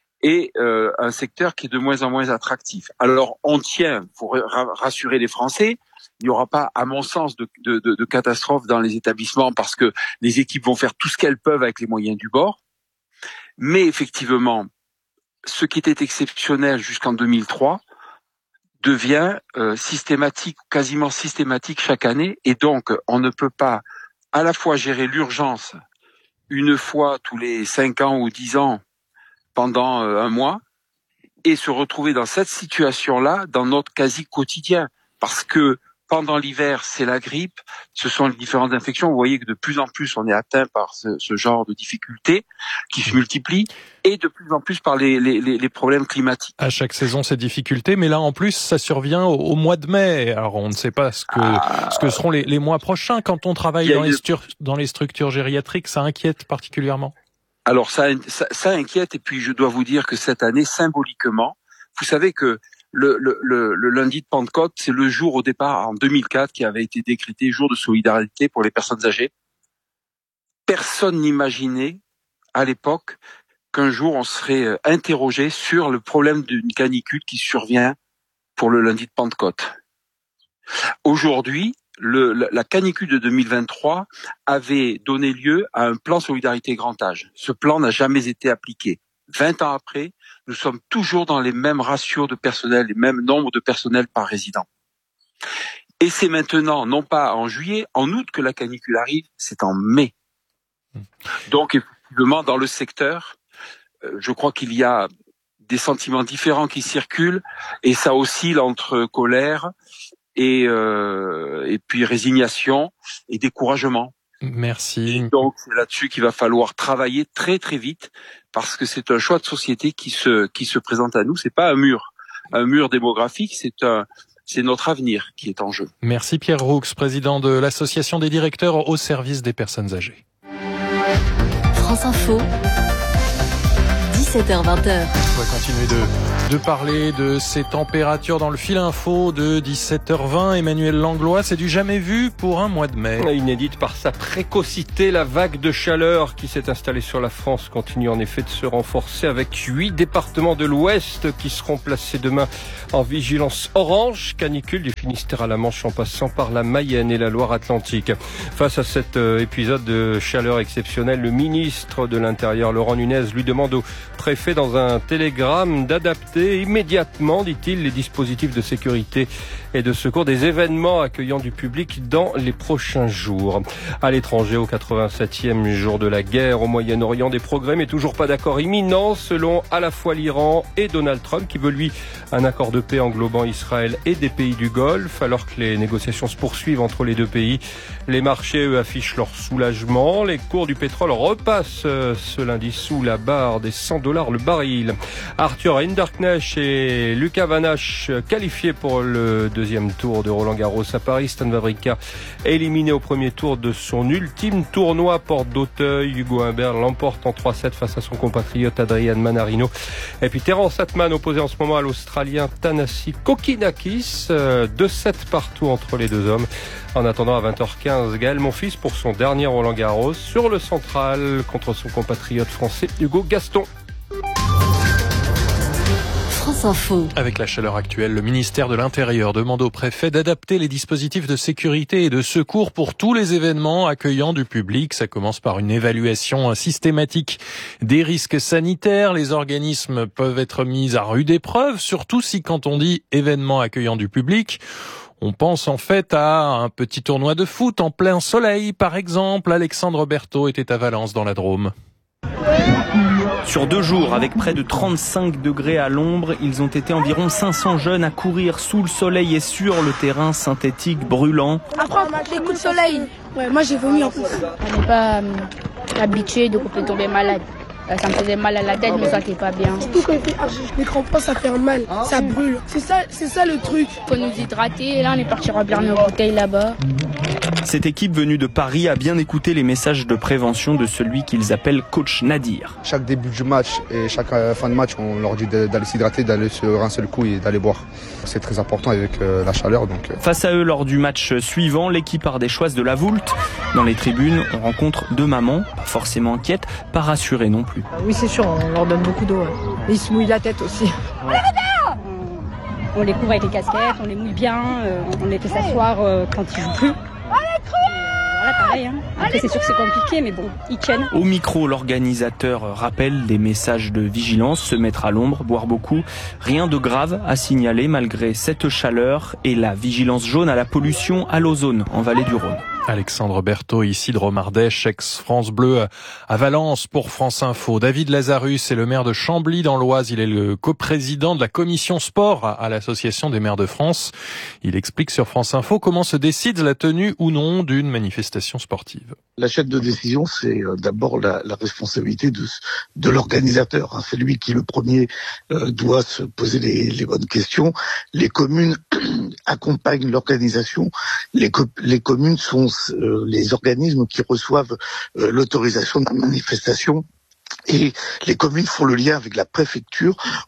et euh, un secteur qui est de moins en moins attractif. Alors, on tient, pour rassurer les Français, il n'y aura pas, à mon sens, de, de, de, de catastrophe dans les établissements parce que les équipes vont faire tout ce qu'elles peuvent avec les moyens du bord. Mais effectivement, ce qui était exceptionnel jusqu'en deux mille trois devient euh, systématique, quasiment systématique chaque année, et donc on ne peut pas à la fois gérer l'urgence une fois tous les cinq ans ou dix ans pendant euh, un mois et se retrouver dans cette situation-là dans notre quasi quotidien, parce que pendant l'hiver, c'est la grippe, ce sont les différentes infections. Vous voyez que de plus en plus, on est atteint par ce, ce genre de difficultés qui se multiplient, et de plus en plus par les, les, les problèmes climatiques. À chaque saison, ces difficultés, mais là, en plus, ça survient au, au mois de mai. Alors, on ne sait pas ce que, ah, ce que seront les, les mois prochains. Quand on travaille dans, une... les stru- dans les structures gériatriques, ça inquiète particulièrement. Alors, ça, ça, ça inquiète, et puis je dois vous dire que cette année, symboliquement, vous savez que Le, le, le, le lundi de Pentecôte, c'est le jour au départ en deux mille quatre qui avait été décrété jour de solidarité pour les personnes âgées. Personne n'imaginait à l'époque qu'un jour on serait interrogé sur le problème d'une canicule qui survient pour le lundi de Pentecôte. Aujourd'hui, le, la canicule de deux mille vingt-trois avait donné lieu à un plan solidarité grand âge. Ce plan n'a jamais été appliqué. Vingt ans après, nous sommes toujours dans les mêmes ratios de personnel, les mêmes nombres de personnel par résident. Et c'est maintenant, non pas en juillet, en août que la canicule arrive, c'est en mai. Donc, effectivement, dans le secteur, euh, je crois qu'il y a des sentiments différents qui circulent, et ça oscille entre colère et, euh, et puis résignation et découragement. Merci. Et donc, c'est là-dessus qu'il va falloir travailler très très vite, parce que c'est un choix de société qui se qui se présente à nous. C'est pas un mur, un mur démographique, c'est un c'est notre avenir qui est en jeu. Merci Pierre Roux, président de l'association des directeurs au service des personnes âgées. France Info. dix-sept heures vingt. On va continuer de, de parler de ces températures dans le fil info de dix-sept heures vingt. Emmanuel Langlois, c'est du jamais vu pour un mois de mai. Inédite par sa précocité, la vague de chaleur qui s'est installée sur la France continue en effet de se renforcer, avec huit départements de l'Ouest qui seront placés demain en vigilance orange, canicule du Finistère à la Manche en passant par la Mayenne et la Loire-Atlantique. Face à cet euh, épisode de chaleur exceptionnelle, le ministre de l'Intérieur, Laurent Nunez, lui demande au préfet dans un télégramme d'adapter immédiatement, dit-il, les dispositifs de sécurité et de secours des événements accueillant du public dans les prochains jours. À l'étranger, au quatre-vingt-septième jour de la guerre au Moyen-Orient, des progrès mais toujours pas d'accord imminent selon à la fois l'Iran et Donald Trump, qui veut lui un accord de paix englobant Israël et des pays du Golfe. Alors que les négociations se poursuivent entre les deux pays, les marchés, eux, affichent leur soulagement. Les cours du pétrole repassent ce lundi sous la barre des cent dollars le baril. Arthur Hinderknecht et Lucas Van Hache qualifiés pour le deuxième tour de Roland-Garros à Paris. Stan Wawrinka éliminé au premier tour de son ultime tournoi porte d'Auteuil. Hugo Humbert l'emporte en trois sept face à son compatriote Adrian Manarino. Et puis Terence Atman opposé en ce moment à l'Australien Thanasi Kokinakis. deux sept partout entre les deux hommes. En attendant, à vingt heures quinze, Gaël Monfils pour son dernier Roland-Garros sur le central contre son compatriote français Hugo Gaston. France Info. Avec la chaleur actuelle, le ministère de l'Intérieur demande au préfet d'adapter les dispositifs de sécurité et de secours pour tous les événements accueillant du public. Ça commence par une évaluation systématique des risques sanitaires. Les organismes peuvent être mis à rude épreuve, surtout si, quand on dit événements accueillant du public, on pense en fait à un petit tournoi de foot en plein soleil, par exemple. Alexandre Berthaud était à Valence dans la Drôme. Sur deux jours, avec près de trente-cinq degrés à l'ombre, ils ont été environ cinq cents jeunes à courir sous le soleil et sur le terrain synthétique brûlant. Après, les coups de soleil, ouais, moi j'ai vomi en plus. On n'est pas euh, habitué de couper tomber malade. Ça me faisait mal à la tête, mais ça n'était pas bien. Surtout quand il fait archi, les crampons, ça fait mal, ça brûle. C'est ça, c'est ça le truc. Faut nous hydrater, et là on est parti remplir nos bouteilles là-bas. Cette équipe venue de Paris a bien écouté les messages de prévention de celui qu'ils appellent coach Nadir. Chaque début du match et chaque fin de match, on leur dit d'aller s'hydrater, d'aller se rincer le cou et d'aller boire. C'est très important avec la chaleur. Donc. Face à eux, lors du match suivant, l'équipe ardéchoise de la Voulte. Dans les tribunes, on rencontre deux mamans, pas forcément inquiètes, pas rassurées non plus. Oui, c'est sûr, on leur donne beaucoup d'eau. Ouais. Ils se mouillent la tête aussi. Ouais. On les couvre avec les casquettes, on les mouille bien, euh, on les fait s'asseoir euh, quand ils jouent plus. Voilà, pareil, hein. Après, c'est sûr que c'est compliqué, mais bon, ils tiennent. Au micro, l'organisateur rappelle des messages de vigilance, se mettre à l'ombre, boire beaucoup. Rien de grave à signaler malgré cette chaleur et la vigilance jaune à la pollution à l'ozone en vallée du Rhône. Alexandre Berthaud, ici de Romardèche, ex-France Bleu à Valence pour France Info. David Lazarus est le maire de Chambly dans l'Oise. Il est le coprésident de la commission sport à l'Association des maires de France. Il explique sur France Info comment se décide la tenue ou non d'une manifestation sportive. La chaîne de décision, c'est d'abord la, la responsabilité de, de l'organisateur. C'est lui qui, le premier, euh, doit se poser les, les bonnes questions. Les communes accompagnent l'organisation. Les, co- les communes sont euh, les organismes qui reçoivent euh, l'autorisation de la manifestation. Et les communes font le lien avec la préfecture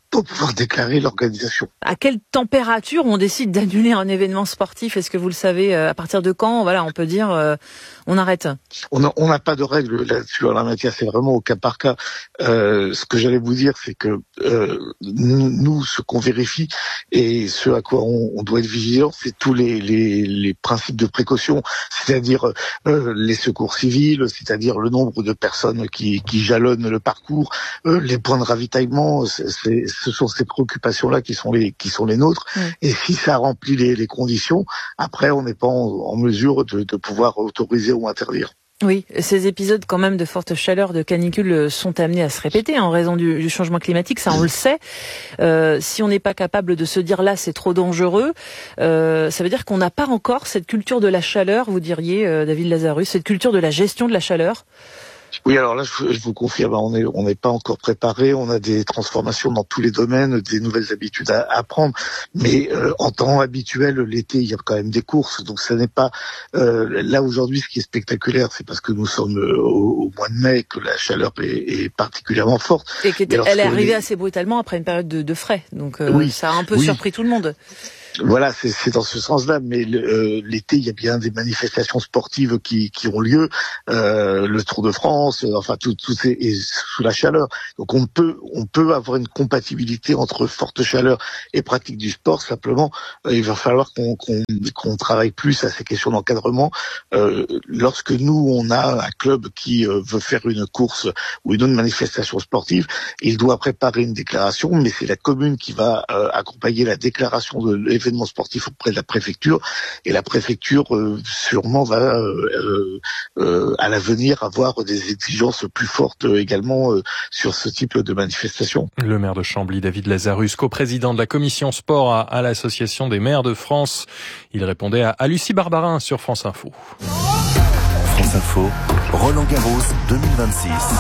pour pouvoir déclarer l'organisation. À quelle température on décide d'annuler un événement sportif? Est-ce que vous le savez? À partir de quand, voilà, on peut dire euh, on arrête? On n'a on pas de règle là-dessus en la matière, c'est vraiment au cas par cas. Euh, ce que j'allais vous dire, c'est que euh, nous, ce qu'on vérifie et ce à quoi on, on doit être vigilant, c'est tous les, les, les principes de précaution, c'est-à-dire euh, les secours civils, c'est-à-dire le nombre de personnes qui, qui jalonnent le parcours, euh, les points de ravitaillement, c'est, c'est, ce sont ces préoccupations-là qui sont les qui sont les nôtres. Mmh. Et si ça remplit les, les conditions, après on n'est pas en, en mesure de, de pouvoir autoriser ou interdire. Oui, ces épisodes quand même de forte chaleur, de canicule sont amenés à se répéter en raison du, du changement climatique, ça on le sait. Euh, si on n'est pas capable de se dire là c'est trop dangereux, euh, ça veut dire qu'on n'a pas encore cette culture de la chaleur, vous diriez euh, David Lazarus, cette culture de la gestion de la chaleur. Oui, alors là, je, je vous confirme, on est, on n'est pas encore préparé. On a des transformations dans tous les domaines, des nouvelles habitudes à, à prendre. Mais euh, en temps habituel, l'été, il y a quand même des courses. Donc, ça n'est pas euh, là aujourd'hui. Ce qui est spectaculaire, c'est parce que nous sommes euh, au, au mois de mai que la chaleur est, est particulièrement forte. Et qu'elle est arrivée est... assez brutalement après une période de, de frais. Donc, euh, oui, ça a un peu oui. surpris tout le monde. Voilà, c'est, c'est dans ce sens-là. Mais le, euh, l'été, il y a bien des manifestations sportives qui, qui ont lieu, euh, le Tour de France, euh, enfin tout, tout c'est et sous la chaleur. Donc on peut, on peut avoir une compatibilité entre forte chaleur et pratique du sport. Simplement, euh, il va falloir qu'on, qu'on, qu'on travaille plus à ces questions d'encadrement. Euh, lorsque nous, on a un club qui euh, veut faire une course ou une autre manifestation sportive, il doit préparer une déclaration, mais c'est la commune qui va euh, accompagner la déclaration de l'événement sportif auprès de la préfecture, et la préfecture euh, sûrement va euh, euh, à l'avenir avoir des exigences plus fortes euh, également euh, sur ce type de manifestation. Le maire de Chambly, David Lazarus, co-président de la commission sport à, à l'Association des maires de France. Il répondait à, à Lucie Barbarin sur France Info. France Info, Roland Garros deux mille vingt-six.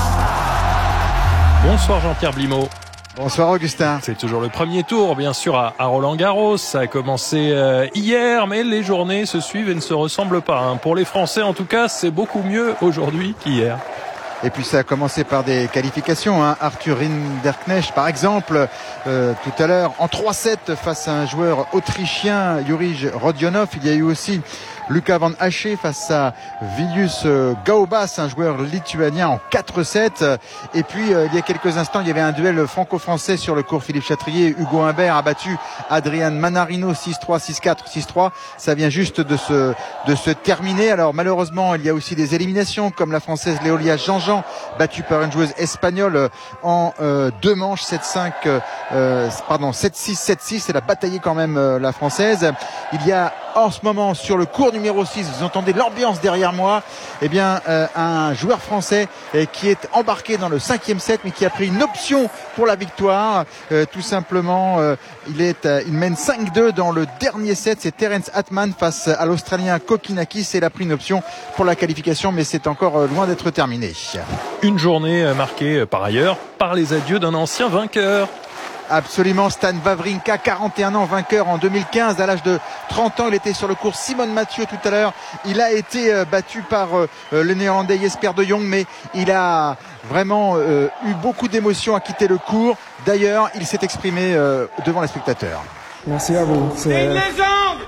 Bonsoir Jean-Pierre Blimaud. Bonsoir Augustin. C'est toujours le premier tour, bien sûr, à, à Roland-Garros. Ça a commencé euh, hier, mais les journées se suivent et ne se ressemblent pas. Hein. Pour les Français, en tout cas, c'est beaucoup mieux aujourd'hui qu'hier. Et puis ça a commencé par des qualifications. Hein. Arthur Rinderknecht, par exemple, euh, tout à l'heure, en trois sept face à un joueur autrichien, Jurij Rodionov. Il y a eu aussi Luca Van Haché face à Vilius Gaubas, un joueur lituanien, en quatre sept. Et puis, euh, il y a quelques instants, il y avait un duel franco-français sur le court Philippe Chatrier. Hugo Humbert a battu Adrian Manarino six trois, six quatre, six trois. Ça vient juste de se, de se terminer. Alors, malheureusement, il y a aussi des éliminations, comme la française Léolia Jean-Jean, battue par une joueuse espagnole en euh, deux manches, sept cinq, euh, pardon, sept six, sept six. Elle a bataillé quand même euh, la française. Il y a en ce moment sur le court numéro six, vous entendez l'ambiance derrière moi, eh bien euh, un joueur français euh, qui est embarqué dans le cinquième set, mais qui a pris une option pour la victoire. Euh, tout simplement, euh, il est, euh, il mène cinq deux dans le dernier set. C'est Terence Atman face à l'Australien Kokinakis. Il a pris une option pour la qualification, mais c'est encore euh, loin d'être terminé. Une journée marquée par ailleurs par les adieux d'un ancien vainqueur. Absolument, Stan Wawrinka, quarante et un ans, vainqueur en deux mille quinze. À l'âge de trente ans, il était sur le court Simone Mathieu tout à l'heure. Il a été euh, battu par euh, le Néerlandais Jesper de Jong, mais il a vraiment euh, eu beaucoup d'émotions à quitter le court. D'ailleurs, il s'est exprimé euh, devant les spectateurs. Merci à vous. C'est une légende.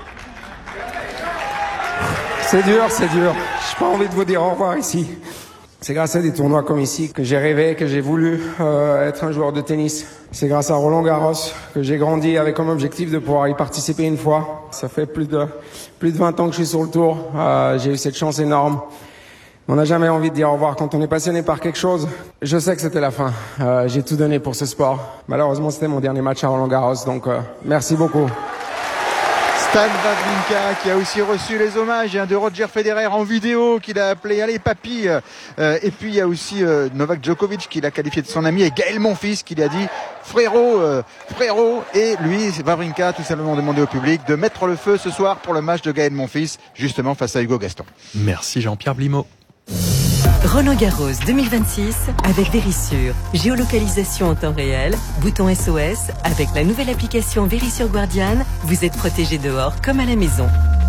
C'est dur, c'est dur. J'ai pas envie de vous dire au revoir ici. C'est grâce à des tournois comme ici que j'ai rêvé, que j'ai voulu euh, être un joueur de tennis. C'est grâce à Roland Garros que j'ai grandi avec comme objectif de pouvoir y participer une fois. Ça fait plus de plus de vingt ans que je suis sur le tour. Euh, j'ai eu cette chance énorme. On n'a jamais envie de dire au revoir quand on est passionné par quelque chose. Je sais que c'était la fin. Euh, j'ai tout donné pour ce sport. Malheureusement, c'était mon dernier match à Roland Garros, donc euh, merci beaucoup. Stan Wawrinka qui a aussi reçu les hommages de Roger Federer en vidéo, qu'il a appelé allez papy, euh, et puis il y a aussi euh, Novak Djokovic qui l'a qualifié de son ami, et Gaël Monfils qui lui a dit frérot, euh, frérot, et lui Wawrinka tout simplement demandé au public de mettre le feu ce soir pour le match de Gaël Monfils justement face à Hugo Gaston. Merci Jean-Pierre Blimaud. Roland Garros deux mille vingt-six avec Verisure. Géolocalisation en temps réel, bouton S O S. Avec la nouvelle application Verisure Guardian, vous êtes protégé dehors comme à la maison.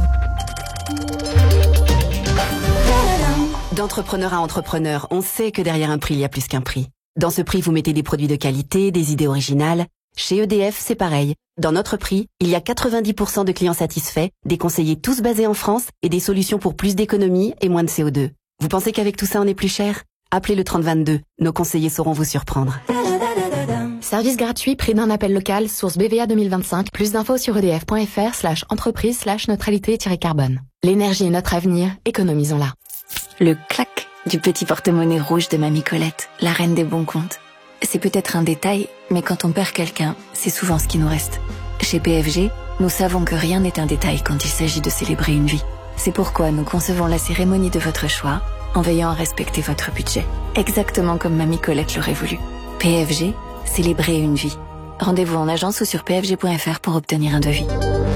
D'entrepreneur à entrepreneur, on sait que derrière un prix, il y a plus qu'un prix. Dans ce prix, vous mettez des produits de qualité, des idées originales, Chez E D F, c'est pareil. Dans notre prix, il y a quatre-vingt-dix pour cent de clients satisfaits, des conseillers tous basés en France et des solutions pour plus d'économie et moins de C O deux. Vous pensez qu'avec tout ça, on est plus cher ? Appelez le trente vingt-deux. Nos conseillers sauront vous surprendre. Service gratuit, prix d'un appel local, source B V A deux mille vingt-cinq. Plus d'infos sur edf.fr slash entreprise slash neutralité-carbone. L'énergie est notre avenir, économisons-la. Le clac du petit porte-monnaie rouge de Mamie Colette, la reine des bons comptes. C'est peut-être un détail, mais quand on perd quelqu'un, c'est souvent ce qui nous reste. Chez P F G, nous savons que rien n'est un détail quand il s'agit de célébrer une vie. C'est pourquoi nous concevons la cérémonie de votre choix en veillant à respecter votre budget. Exactement comme Mamie Colette l'aurait voulu. P F G, célébrer une vie. Rendez-vous en agence ou sur p f g point f r pour obtenir un devis.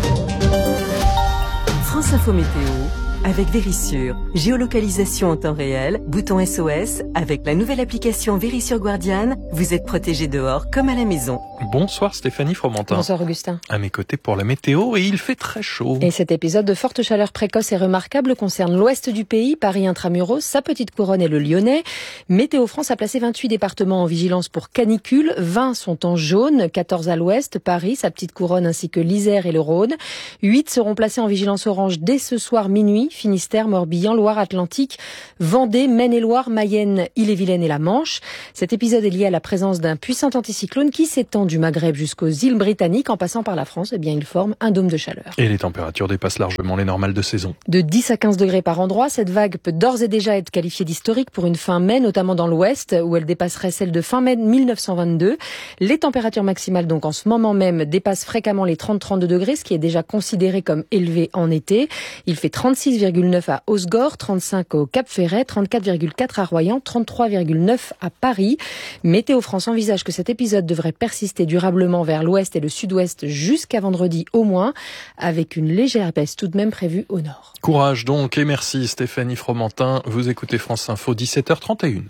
France Info Météo avec Vérissure. Géolocalisation en temps réel, bouton S O S. Avec la nouvelle application Vérissure Guardian, vous êtes protégé dehors comme à la maison. Bonsoir Stéphanie Fromentin. Bonsoir Augustin. À mes côtés pour la météo, et il fait très chaud. Et cet épisode de forte chaleur précoce et remarquable concerne l'ouest du pays, Paris intramuros, sa petite couronne et le Lyonnais. Météo France a placé vingt-huit départements en vigilance pour canicule, vingt sont en jaune, quatorze à l'ouest, Paris, sa petite couronne ainsi que l'Isère et le Rhône. huit seront placés en vigilance orange dès ce soir minuit, Finistère, Morbihan, Loire-Atlantique, Vendée, Maine-et-Loire, Mayenne, Ille-et-Vilaine et la Manche. Cet épisode est lié à la présence d'un puissant anticyclone qui s'étend du Maghreb jusqu'aux îles britanniques en passant par la France. Eh bien, il forme un dôme de chaleur. Et les températures dépassent largement les normales de saison. De dix à quinze degrés par endroit, cette vague peut d'ores et déjà être qualifiée d'historique pour une fin mai, notamment dans l'ouest, où elle dépasserait celle de fin mai mille neuf cent vingt-deux. Les températures maximales, donc en ce moment même, dépassent fréquemment les trente à trente-deux degrés, ce qui est déjà considéré comme élevé en été. Il fait trente-six virgule neuf à Osgore, trente-cinq au Cap-Ferret, trente-quatre virgule quatre à Royan, trente-trois virgule neuf à Paris. Météo France envisage que cet épisode devrait persister durablement vers l'ouest et le sud-ouest jusqu'à vendredi au moins, avec une légère baisse tout de même prévue au nord. Courage donc et merci Stéphanie Fromentin. Vous écoutez France Info, dix-sept heures trente et une.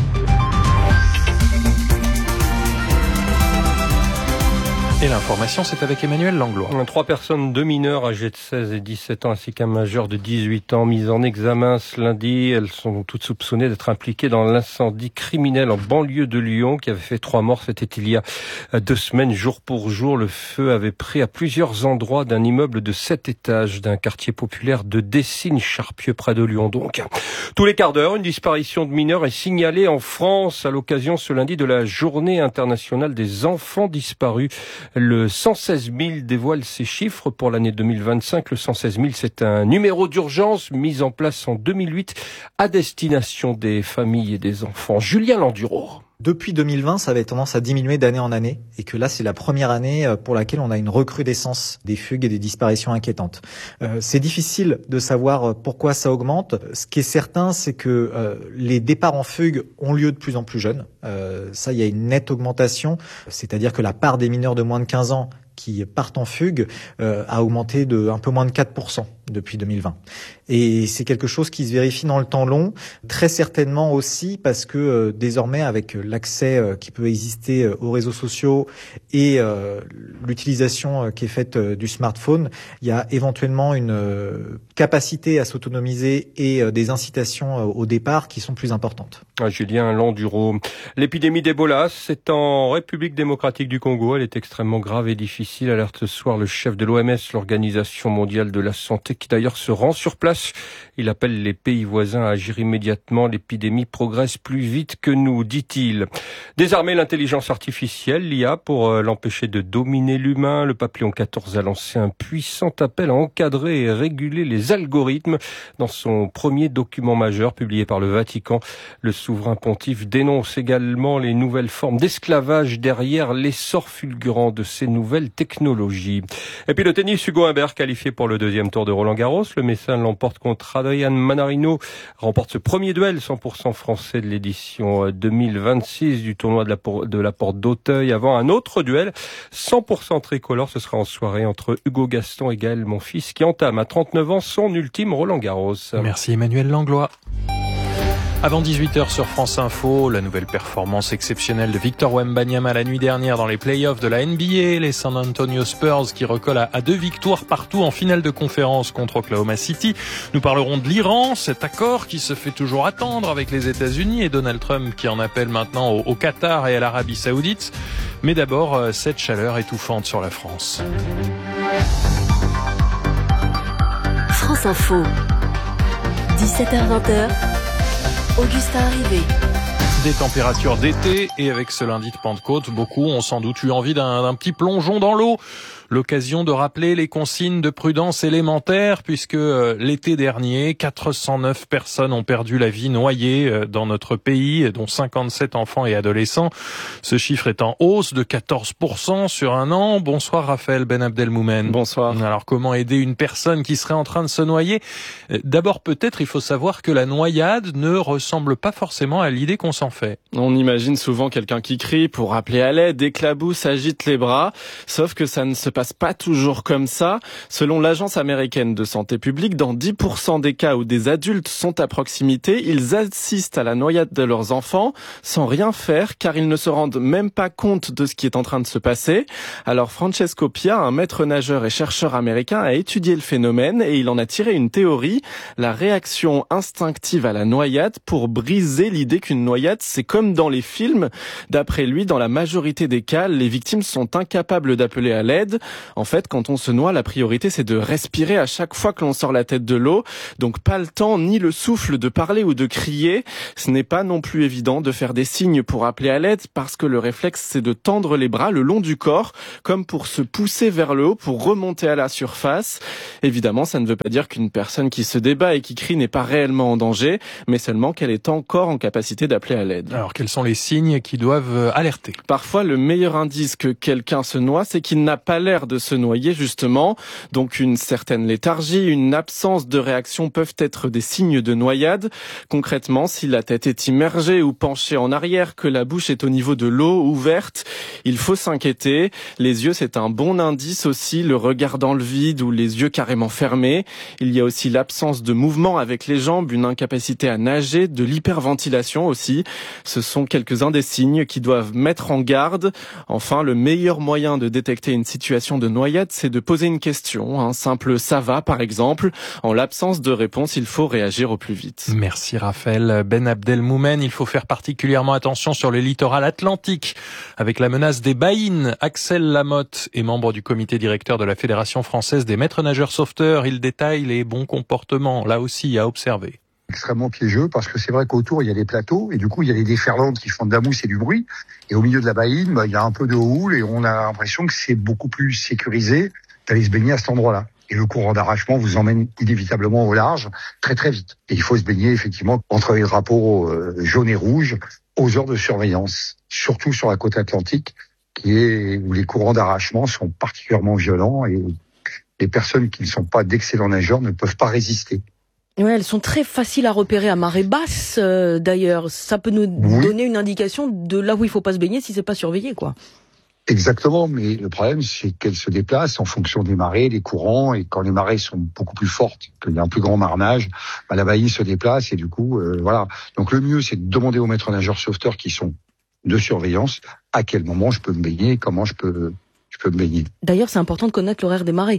Et l'information, c'est avec Emmanuel Langlois. Trois personnes, deux mineurs âgés de seize et dix-sept ans ainsi qu'un majeur de dix-huit ans mises en examen ce lundi. Elles sont toutes soupçonnées d'être impliquées dans l'incendie criminel en banlieue de Lyon qui avait fait trois morts. C'était il y a deux semaines, jour pour jour. Le feu avait pris à plusieurs endroits d'un immeuble de sept étages d'un quartier populaire de Dessines-Charpieu près de Lyon. Donc, tous les quarts d'heure, une disparition de mineurs est signalée en France à l'occasion ce lundi de la Journée internationale des enfants disparus. Le cent seize mille dévoile ces chiffres pour l'année deux mille vingt-cinq. Le cent seize mille, c'est un numéro d'urgence mis en place en deux mille huit à destination des familles et des enfants. Julien Landuro. Depuis deux mille vingt, ça avait tendance à diminuer d'année en année et que là, c'est la première année pour laquelle on a une recrudescence des fugues et des disparitions inquiétantes. Euh, c'est difficile de savoir pourquoi ça augmente. Ce qui est certain, c'est que euh, les départs en fugue ont lieu de plus en plus jeunes. Euh, ça, il y a une nette augmentation, c'est-à-dire que la part des mineurs de moins de quinze ans qui partent en fugue euh, a augmenté de un peu moins de quatre pour cent depuis deux mille vingt. Et c'est quelque chose qui se vérifie dans le temps long, très certainement aussi parce que euh, désormais, avec l'accès euh, qui peut exister euh, aux réseaux sociaux et euh, l'utilisation euh, qui est faite euh, du smartphone, il y a éventuellement une euh, capacité à s'autonomiser et euh, des incitations euh, au départ qui sont plus importantes. Ah, Julien Landuro. L'épidémie d'Ebola, c'est en République démocratique du Congo. Elle est extrêmement grave et difficile. Alerte ce soir le chef de l'O M S, l'Organisation mondiale de la santé, qui d'ailleurs se rend sur place. Il appelle les pays voisins à agir immédiatement. L'épidémie progresse plus vite que nous, dit-il. Désarmer l'intelligence artificielle, l'I A, pour l'empêcher de dominer l'humain. Le Papillon quatorze a lancé un puissant appel à encadrer et réguler les algorithmes. Dans son premier document majeur publié par le Vatican, le souverain pontife dénonce également les nouvelles formes d'esclavage derrière l'essor fulgurant de ces nouvelles technologies. Et puis le tennis, Hugo Humbert qualifié pour le deuxième tour de Roland-Garros. Le Messin l'emporte contre Adrian Manarino, remporte ce premier duel cent pour cent français de l'édition deux mille vingt-six du tournoi de la, de la Porte d'Auteuil, avant un autre duel cent pour cent tricolore. Ce sera en soirée entre Hugo Gaston et Gaël Monfils qui entame à trente-neuf ans son ultime Roland-Garros. Merci Emmanuel Langlois. Avant dix-huit heures sur France Info, la nouvelle performance exceptionnelle de Victor Wembanyama la nuit dernière dans les playoffs de la N B A. Les San Antonio Spurs qui recollent à deux victoires partout en finale de conférence contre Oklahoma City. Nous parlerons de l'Iran, cet accord qui se fait toujours attendre avec les États-Unis et Donald Trump qui en appelle maintenant au, au Qatar et à l'Arabie Saoudite. Mais d'abord, cette chaleur étouffante sur la France. France Info, dix-sept heures vingt, Augustin Arrivé. Des températures d'été et avec ce lundi de Pentecôte, beaucoup ont sans doute eu envie d'un, d'un petit plongeon dans l'eau. L'occasion de rappeler les consignes de prudence élémentaires puisque euh, l'été dernier, quatre cent neuf personnes ont perdu la vie noyées euh, dans notre pays, dont cinquante-sept enfants et adolescents. Ce chiffre est en hausse de quatorze pour cent sur un an. Bonsoir Raphaël Ben Abdelmoumen. Bonsoir. Alors comment aider une personne qui serait en train de se noyer ? D'abord peut-être il faut savoir que la noyade ne ressemble pas forcément à l'idée qu'on s'en fait. On imagine souvent quelqu'un qui crie pour appeler à l'aide, éclabousse, agite les bras, sauf que ça ne se passe pas toujours comme ça. Selon l'Agence américaine de santé publique, dans dix pour cent des cas où des adultes sont à proximité, ils assistent à la noyade de leurs enfants sans rien faire car ils ne se rendent même pas compte de ce qui est en train de se passer. Alors Francesco Pia, un maître nageur et chercheur américain, a étudié le phénomène et il en a tiré une théorie, la réaction instinctive à la noyade pour briser l'idée qu'une noyade c'est comme dans les films. D'après lui, dans la majorité des cas, les victimes sont incapables d'appeler à l'aide. En fait, quand on se noie, la priorité, c'est de respirer à chaque fois que l'on sort la tête de l'eau. Donc, pas le temps ni le souffle de parler ou de crier. Ce n'est pas non plus évident de faire des signes pour appeler à l'aide parce que le réflexe, c'est de tendre les bras le long du corps, comme pour se pousser vers le haut, pour remonter à la surface. Évidemment, ça ne veut pas dire qu'une personne qui se débat et qui crie n'est pas réellement en danger, mais seulement qu'elle est encore en capacité d'appeler à l'aide. Alors, quels sont les signes qui doivent alerter ? Parfois, le meilleur indice que quelqu'un se noie, c'est qu'il n'a pas l'air de se noyer, justement. Donc, une certaine léthargie, une absence de réaction peuvent être des signes de noyade. Concrètement, si la tête est immergée ou penchée en arrière, que la bouche est au niveau de l'eau ouverte, il faut s'inquiéter. Les yeux, c'est un bon indice aussi, le regard dans le vide ou les yeux carrément fermés. Il y a aussi l'absence de mouvement avec les jambes, une incapacité à nager, de l'hyperventilation aussi. Ce sont quelques-uns des signes qui doivent mettre en garde. Enfin, le meilleur moyen de détecter une situation de noyade, c'est de poser une question. Un simple « ça va » par exemple. En l'absence de réponse, il faut réagir au plus vite. Merci Raphaël Ben Abdelmoumen. Il faut faire particulièrement attention sur le littoral atlantique avec la menace des baïnes. Axel Lamotte est membre du comité directeur de la Fédération française des maîtres nageurs sauveteurs. Il détaille les bons comportements, là aussi, à observer. Extrêmement piégeux parce que c'est vrai qu'autour il y a des plateaux et du coup il y a des déferlantes qui font de la mousse et du bruit et au milieu de la baïne bah, il y a un peu de houle et on a l'impression que c'est beaucoup plus sécurisé d'aller se baigner à cet endroit-là. Et le courant d'arrachement vous emmène inévitablement au large très très vite. Et il faut se baigner effectivement entre les drapeaux euh, jaunes et rouges aux heures de surveillance, surtout sur la côte atlantique qui est où les courants d'arrachement sont particulièrement violents et les personnes qui ne sont pas d'excellents nageurs ne peuvent pas résister. Ouais, elles sont très faciles à repérer à marée basse, euh, d'ailleurs. Ça peut nous oui. donner une indication de là où il faut pas se baigner si c'est pas surveillé, quoi. Exactement, mais le problème, c'est qu'elles se déplacent en fonction des marées, des courants, et quand les marées sont beaucoup plus fortes, qu'il y a un plus grand marnage, bah, la baïne se déplace, et du coup, euh, voilà. Donc le mieux, c'est de demander aux maîtres nageurs sauveteurs qui sont de surveillance, à quel moment je peux me baigner, comment je peux, je peux me baigner. D'ailleurs, c'est important de connaître l'horaire des marées.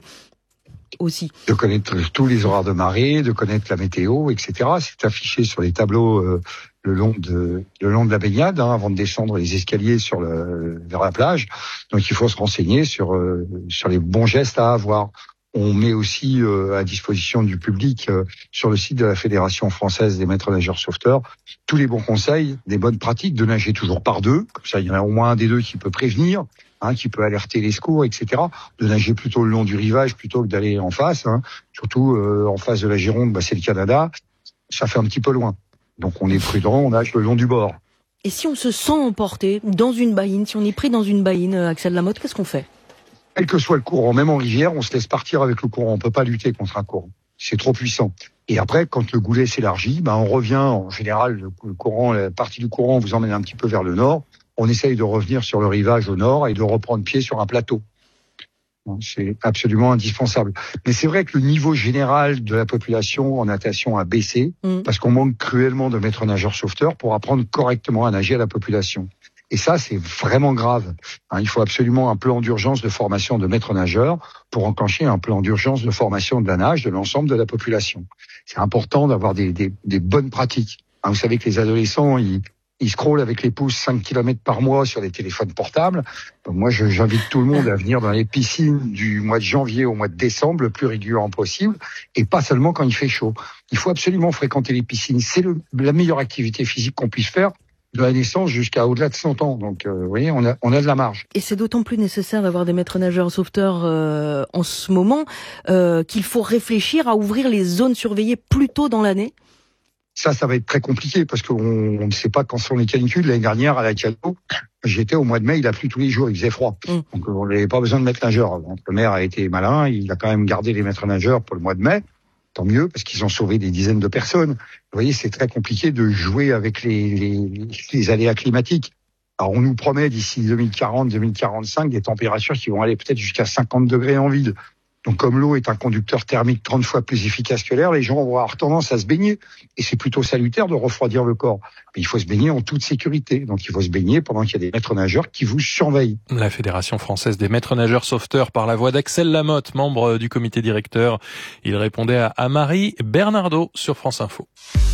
Aussi. De connaître tous les horaires de marée, de connaître la météo, et cetera. C'est affiché sur les tableaux euh, le long de le long de la baignade, hein, avant de descendre les escaliers sur le vers la plage. Donc il faut se renseigner sur euh, sur les bons gestes à avoir. On met aussi euh, à disposition du public euh, sur le site de la Fédération française des maîtres nageurs sauveteurs tous les bons conseils, des bonnes pratiques de nager toujours par deux. Comme ça, il y en a au moins un des deux qui peut prévenir. Hein, qui peut alerter les secours, et cetera. De nager plutôt le long du rivage plutôt que d'aller en face. Hein. Surtout euh, en face de la Gironde, bah, c'est le Canada. Ça fait un petit peu loin. Donc on est prudent, on nage le long du bord. Et si on se sent emporté dans une baïne, si on est pris dans une baïne, Axel Lamotte, qu'est-ce qu'on fait ? Quel que soit le courant, même en rivière, on se laisse partir avec le courant. On peut pas lutter contre un courant. C'est trop puissant. Et après, quand le goulet s'élargit, bah, on revient. En général, le courant, la partie du courant vous emmène un petit peu vers le nord. On essaye de revenir sur le rivage au nord et de reprendre pied sur un plateau. C'est absolument indispensable. Mais c'est vrai que le niveau général de la population en natation a baissé mmh. parce qu'on manque cruellement de maîtres nageurs sauveteurs pour apprendre correctement à nager à la population. Et ça, c'est vraiment grave. Hein, il faut absolument un plan d'urgence de formation de maîtres nageurs pour enclencher un plan d'urgence de formation de la nage de l'ensemble de la population. C'est important d'avoir des, des, des bonnes pratiques. Hein, vous savez que les adolescents, ils Ils scrollent avec les pouces cinq kilomètres par mois sur les téléphones portables. Donc moi, je, j'invite tout le monde à venir dans les piscines du mois de janvier au mois de décembre, le plus régulièrement possible, et pas seulement quand il fait chaud. Il faut absolument fréquenter les piscines. C'est le, la meilleure activité physique qu'on puisse faire de la naissance jusqu'à au-delà de cent ans. Donc, euh, vous voyez, on a, on a de la marge. Et c'est d'autant plus nécessaire d'avoir des maîtres nageurs sauveteurs euh, en ce moment euh, qu'il faut réfléchir à ouvrir les zones surveillées plus tôt dans l'année. Ça, ça va être très compliqué parce qu'on on ne sait pas quand sont les canicules. L'année dernière, à la Calo, j'étais au mois de mai, il a plu tous les jours, il faisait froid. Mmh. Donc, on n'avait pas besoin de maîtres nageurs. Donc, le maire a été malin, il a quand même gardé les maîtres nageurs pour le mois de mai. Tant mieux, parce qu'ils ont sauvé des dizaines de personnes. Vous voyez, c'est très compliqué de jouer avec les, les, les aléas climatiques. Alors, on nous promet d'ici deux mille quarante, deux mille quarante-cinq des températures qui vont aller peut-être jusqu'à cinquante degrés en vide. Donc, comme l'eau est un conducteur thermique trente fois plus efficace que l'air, les gens vont avoir tendance à se baigner. Et c'est plutôt salutaire de refroidir le corps. Mais il faut se baigner en toute sécurité. Donc, il faut se baigner pendant qu'il y a des maîtres nageurs qui vous surveillent. La Fédération française des maîtres nageurs sauveteurs, par la voix d'Axel Lamotte, membre du comité directeur. Il répondait à, à Marie Bernardo sur France Info.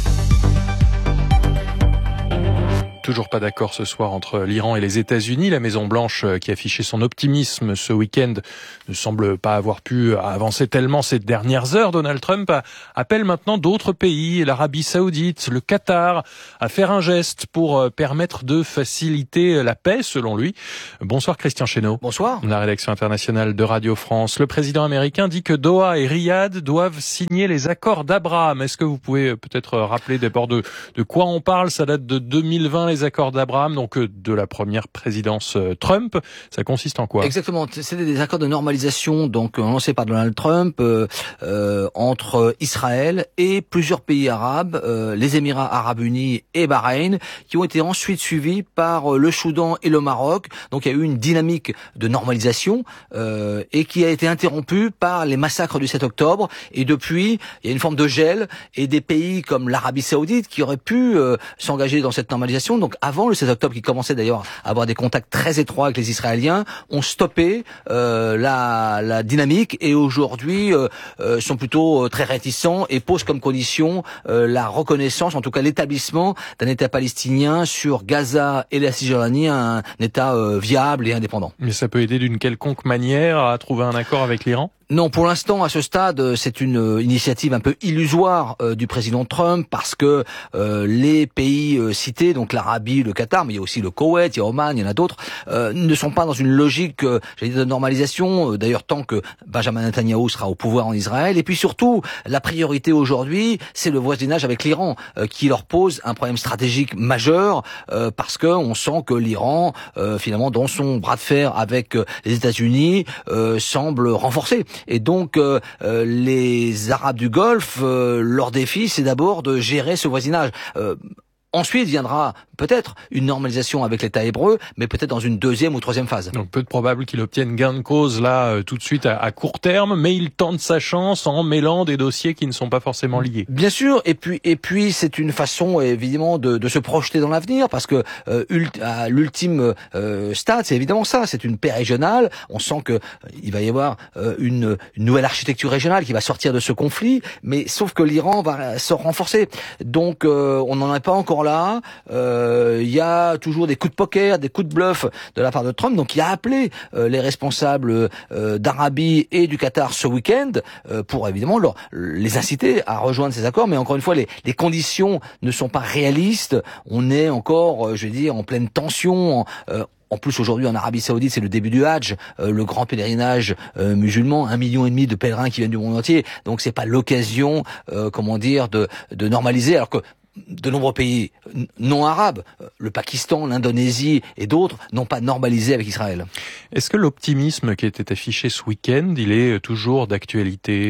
Toujours pas d'accord ce soir entre l'Iran et les États-Unis. La Maison-Blanche, qui affichait son optimisme ce week-end, ne semble pas avoir pu avancer tellement ces dernières heures. Donald Trump appelle maintenant d'autres pays, l'Arabie Saoudite, le Qatar, à faire un geste pour permettre de faciliter la paix, selon lui. Bonsoir Christian Chesneau. Bonsoir. La rédaction internationale de Radio France. Le président américain dit que Doha et Riyad doivent signer les accords d'Abraham. Est-ce que vous pouvez peut-être rappeler d'abord de, de quoi on parle? Ça date de deux mille vingt, les accords d'Abraham, donc de la première présidence Trump. Ça consiste en quoi? Exactement. C'était des accords de normalisation, donc lancés par Donald Trump euh, euh, entre Israël et plusieurs pays arabes, euh, les Émirats arabes unis et Bahreïn, qui ont été ensuite suivis par le Soudan et le Maroc. Donc il y a eu une dynamique de normalisation euh, et qui a été interrompue par les massacres du sept octobre. Et depuis, il y a une forme de gel et des pays comme l'Arabie Saoudite qui auraient pu euh, s'engager dans cette normalisation. Donc avant le sept octobre, qui commençait d'ailleurs à avoir des contacts très étroits avec les Israéliens, ont stoppé euh, la, la dynamique et aujourd'hui euh, euh, sont plutôt euh, très réticents et posent comme condition euh, la reconnaissance, en tout cas l'établissement d'un État palestinien sur Gaza et la Cisjordanie, un, un État euh, viable et indépendant. Mais ça peut aider d'une quelconque manière à trouver un accord avec l'Iran ? Non, pour l'instant, à ce stade, c'est une initiative un peu illusoire euh, du président Trump parce que euh, les pays euh, cités, donc l'Arabie, le Qatar, mais il y a aussi le Koweït, il y a Oman, il y en a d'autres, euh, ne sont pas dans une logique, euh, j'allais dire, de normalisation. Euh, d'ailleurs, tant que Benjamin Netanyahou sera au pouvoir en Israël. Et puis surtout, la priorité aujourd'hui, c'est le voisinage avec l'Iran, euh, qui leur pose un problème stratégique majeur euh, parce que on sent que l'Iran, euh, finalement, dans son bras de fer avec euh, les États-Unis, euh, semble renforcer. Et donc, euh, euh, les Arabes du Golfe, euh, leur défi, c'est d'abord de gérer ce voisinage. Euh, Ensuite viendra peut-être une normalisation avec l'État hébreu, mais peut-être dans une deuxième ou troisième phase. Donc peu de probable qu'il obtienne gain de cause là euh, tout de suite à, à court terme, mais il tente sa chance en mêlant des dossiers qui ne sont pas forcément liés. Bien sûr, et puis et puis c'est une façon évidemment de, de se projeter dans l'avenir, parce que euh, ult, à l'ultime euh, stade, c'est évidemment ça, c'est une paix régionale. On sent que euh, il va y avoir euh, une, une nouvelle architecture régionale qui va sortir de ce conflit, mais sauf que l'Iran va se renforcer. Donc euh, on n'en est pas encore là, il euh, y a toujours des coups de poker, des coups de bluff de la part de Trump, donc il a appelé euh, les responsables euh, d'Arabie et du Qatar ce week-end euh, pour évidemment leur, les inciter à rejoindre ces accords, mais encore une fois les, les conditions ne sont pas réalistes, on est encore, euh, je vais dire, en pleine tension, en, euh, En plus, aujourd'hui, en Arabie Saoudite, c'est le début du Hajj, euh, le grand pèlerinage euh, musulman, un million et demi de pèlerins qui viennent du monde entier. Donc, c'est pas l'occasion, euh, comment dire, de, de normaliser, alors que de nombreux pays non arabes, le Pakistan, l'Indonésie et d'autres, n'ont pas normalisé avec Israël. Est-ce que l'optimisme qui était affiché ce week-end, il est toujours d'actualité ?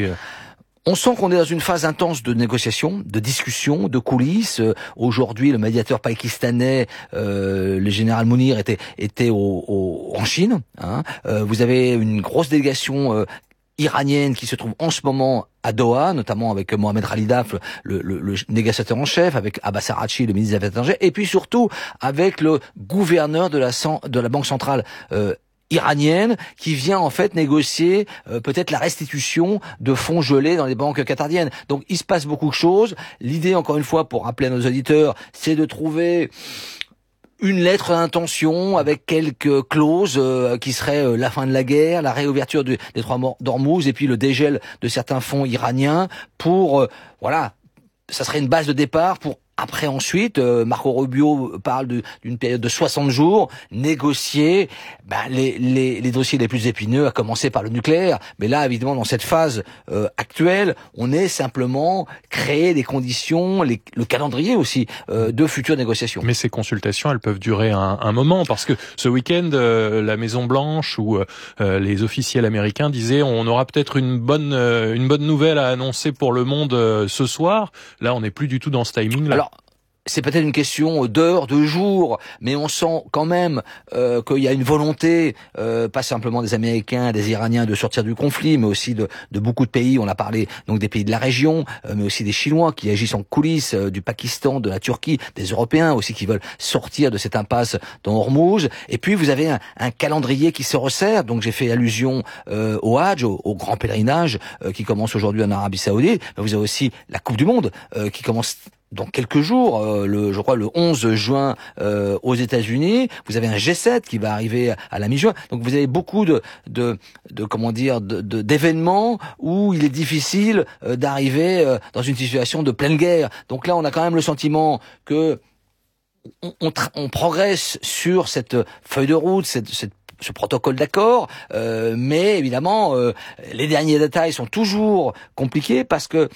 On sent qu'on est dans une phase intense de négociation, de discussion, de coulisses. Euh, aujourd'hui, le médiateur pakistanais, euh, le général Mounir, était était au, au, en Chine. Hein. Euh, vous avez une grosse délégation euh, iranienne qui se trouve en ce moment à Doha, notamment avec Mohamed Khalidaf, le, le, le négociateur en chef, avec Abbas Araghchi, le ministre des Affaires étrangères, et puis surtout avec le gouverneur de la, de la Banque centrale euh, iranienne, qui vient en fait négocier euh, peut-être la restitution de fonds gelés dans les banques qatardiennes. Donc il se passe beaucoup de choses. L'idée, encore une fois, pour rappeler à nos auditeurs, c'est de trouver une lettre d'intention avec quelques clauses euh, qui seraient euh, la fin de la guerre, la réouverture du, des trois d'Ormuz et puis le dégel de certains fonds iraniens pour, euh, voilà, ça serait une base de départ pour après ensuite, euh, Marco Rubio parle de, d'une période de soixante jours, négocier ben, les, les, les dossiers les plus épineux, à commencer par le nucléaire. Mais là, évidemment, dans cette phase euh, actuelle, on est simplement créer les conditions, les, le calendrier aussi euh, de futures négociations. Mais ces consultations, elles peuvent durer un, un moment, parce que ce week-end, euh, la Maison Blanche ou euh, les officiels américains disaient on aura peut-être une bonne euh, une bonne nouvelle à annoncer pour le monde euh, ce soir. Là, on n'est plus du tout dans ce timing-là. Alors, c'est peut-être une question d'heures, de jours, mais on sent quand même euh, qu'il y a une volonté, euh, pas simplement des Américains, des Iraniens, de sortir du conflit, mais aussi de, de beaucoup de pays. On a parlé donc des pays de la région, euh, mais aussi des Chinois qui agissent en coulisses, euh, du Pakistan, de la Turquie, des Européens aussi qui veulent sortir de cette impasse dans Hormuz. Et puis vous avez un, un calendrier qui se resserre. Donc j'ai fait allusion euh, au Hajj, au, au grand pèlerinage euh, qui commence aujourd'hui en Arabie Saoudite. Mais vous avez aussi la Coupe du Monde euh, qui commence dans quelques jours, euh, le, je crois le onze juin euh, aux États-Unis. Vous avez un G sept qui va arriver à la mi-juin. Donc vous avez beaucoup de, de, de comment dire, de, de, d'événements où il est difficile euh, d'arriver euh, dans une situation de pleine guerre. Donc là, on a quand même le sentiment que on, on, on progresse sur cette feuille de route, cette, cette ce protocole d'accord, euh, mais évidemment, euh, les derniers détails sont toujours compliqués parce que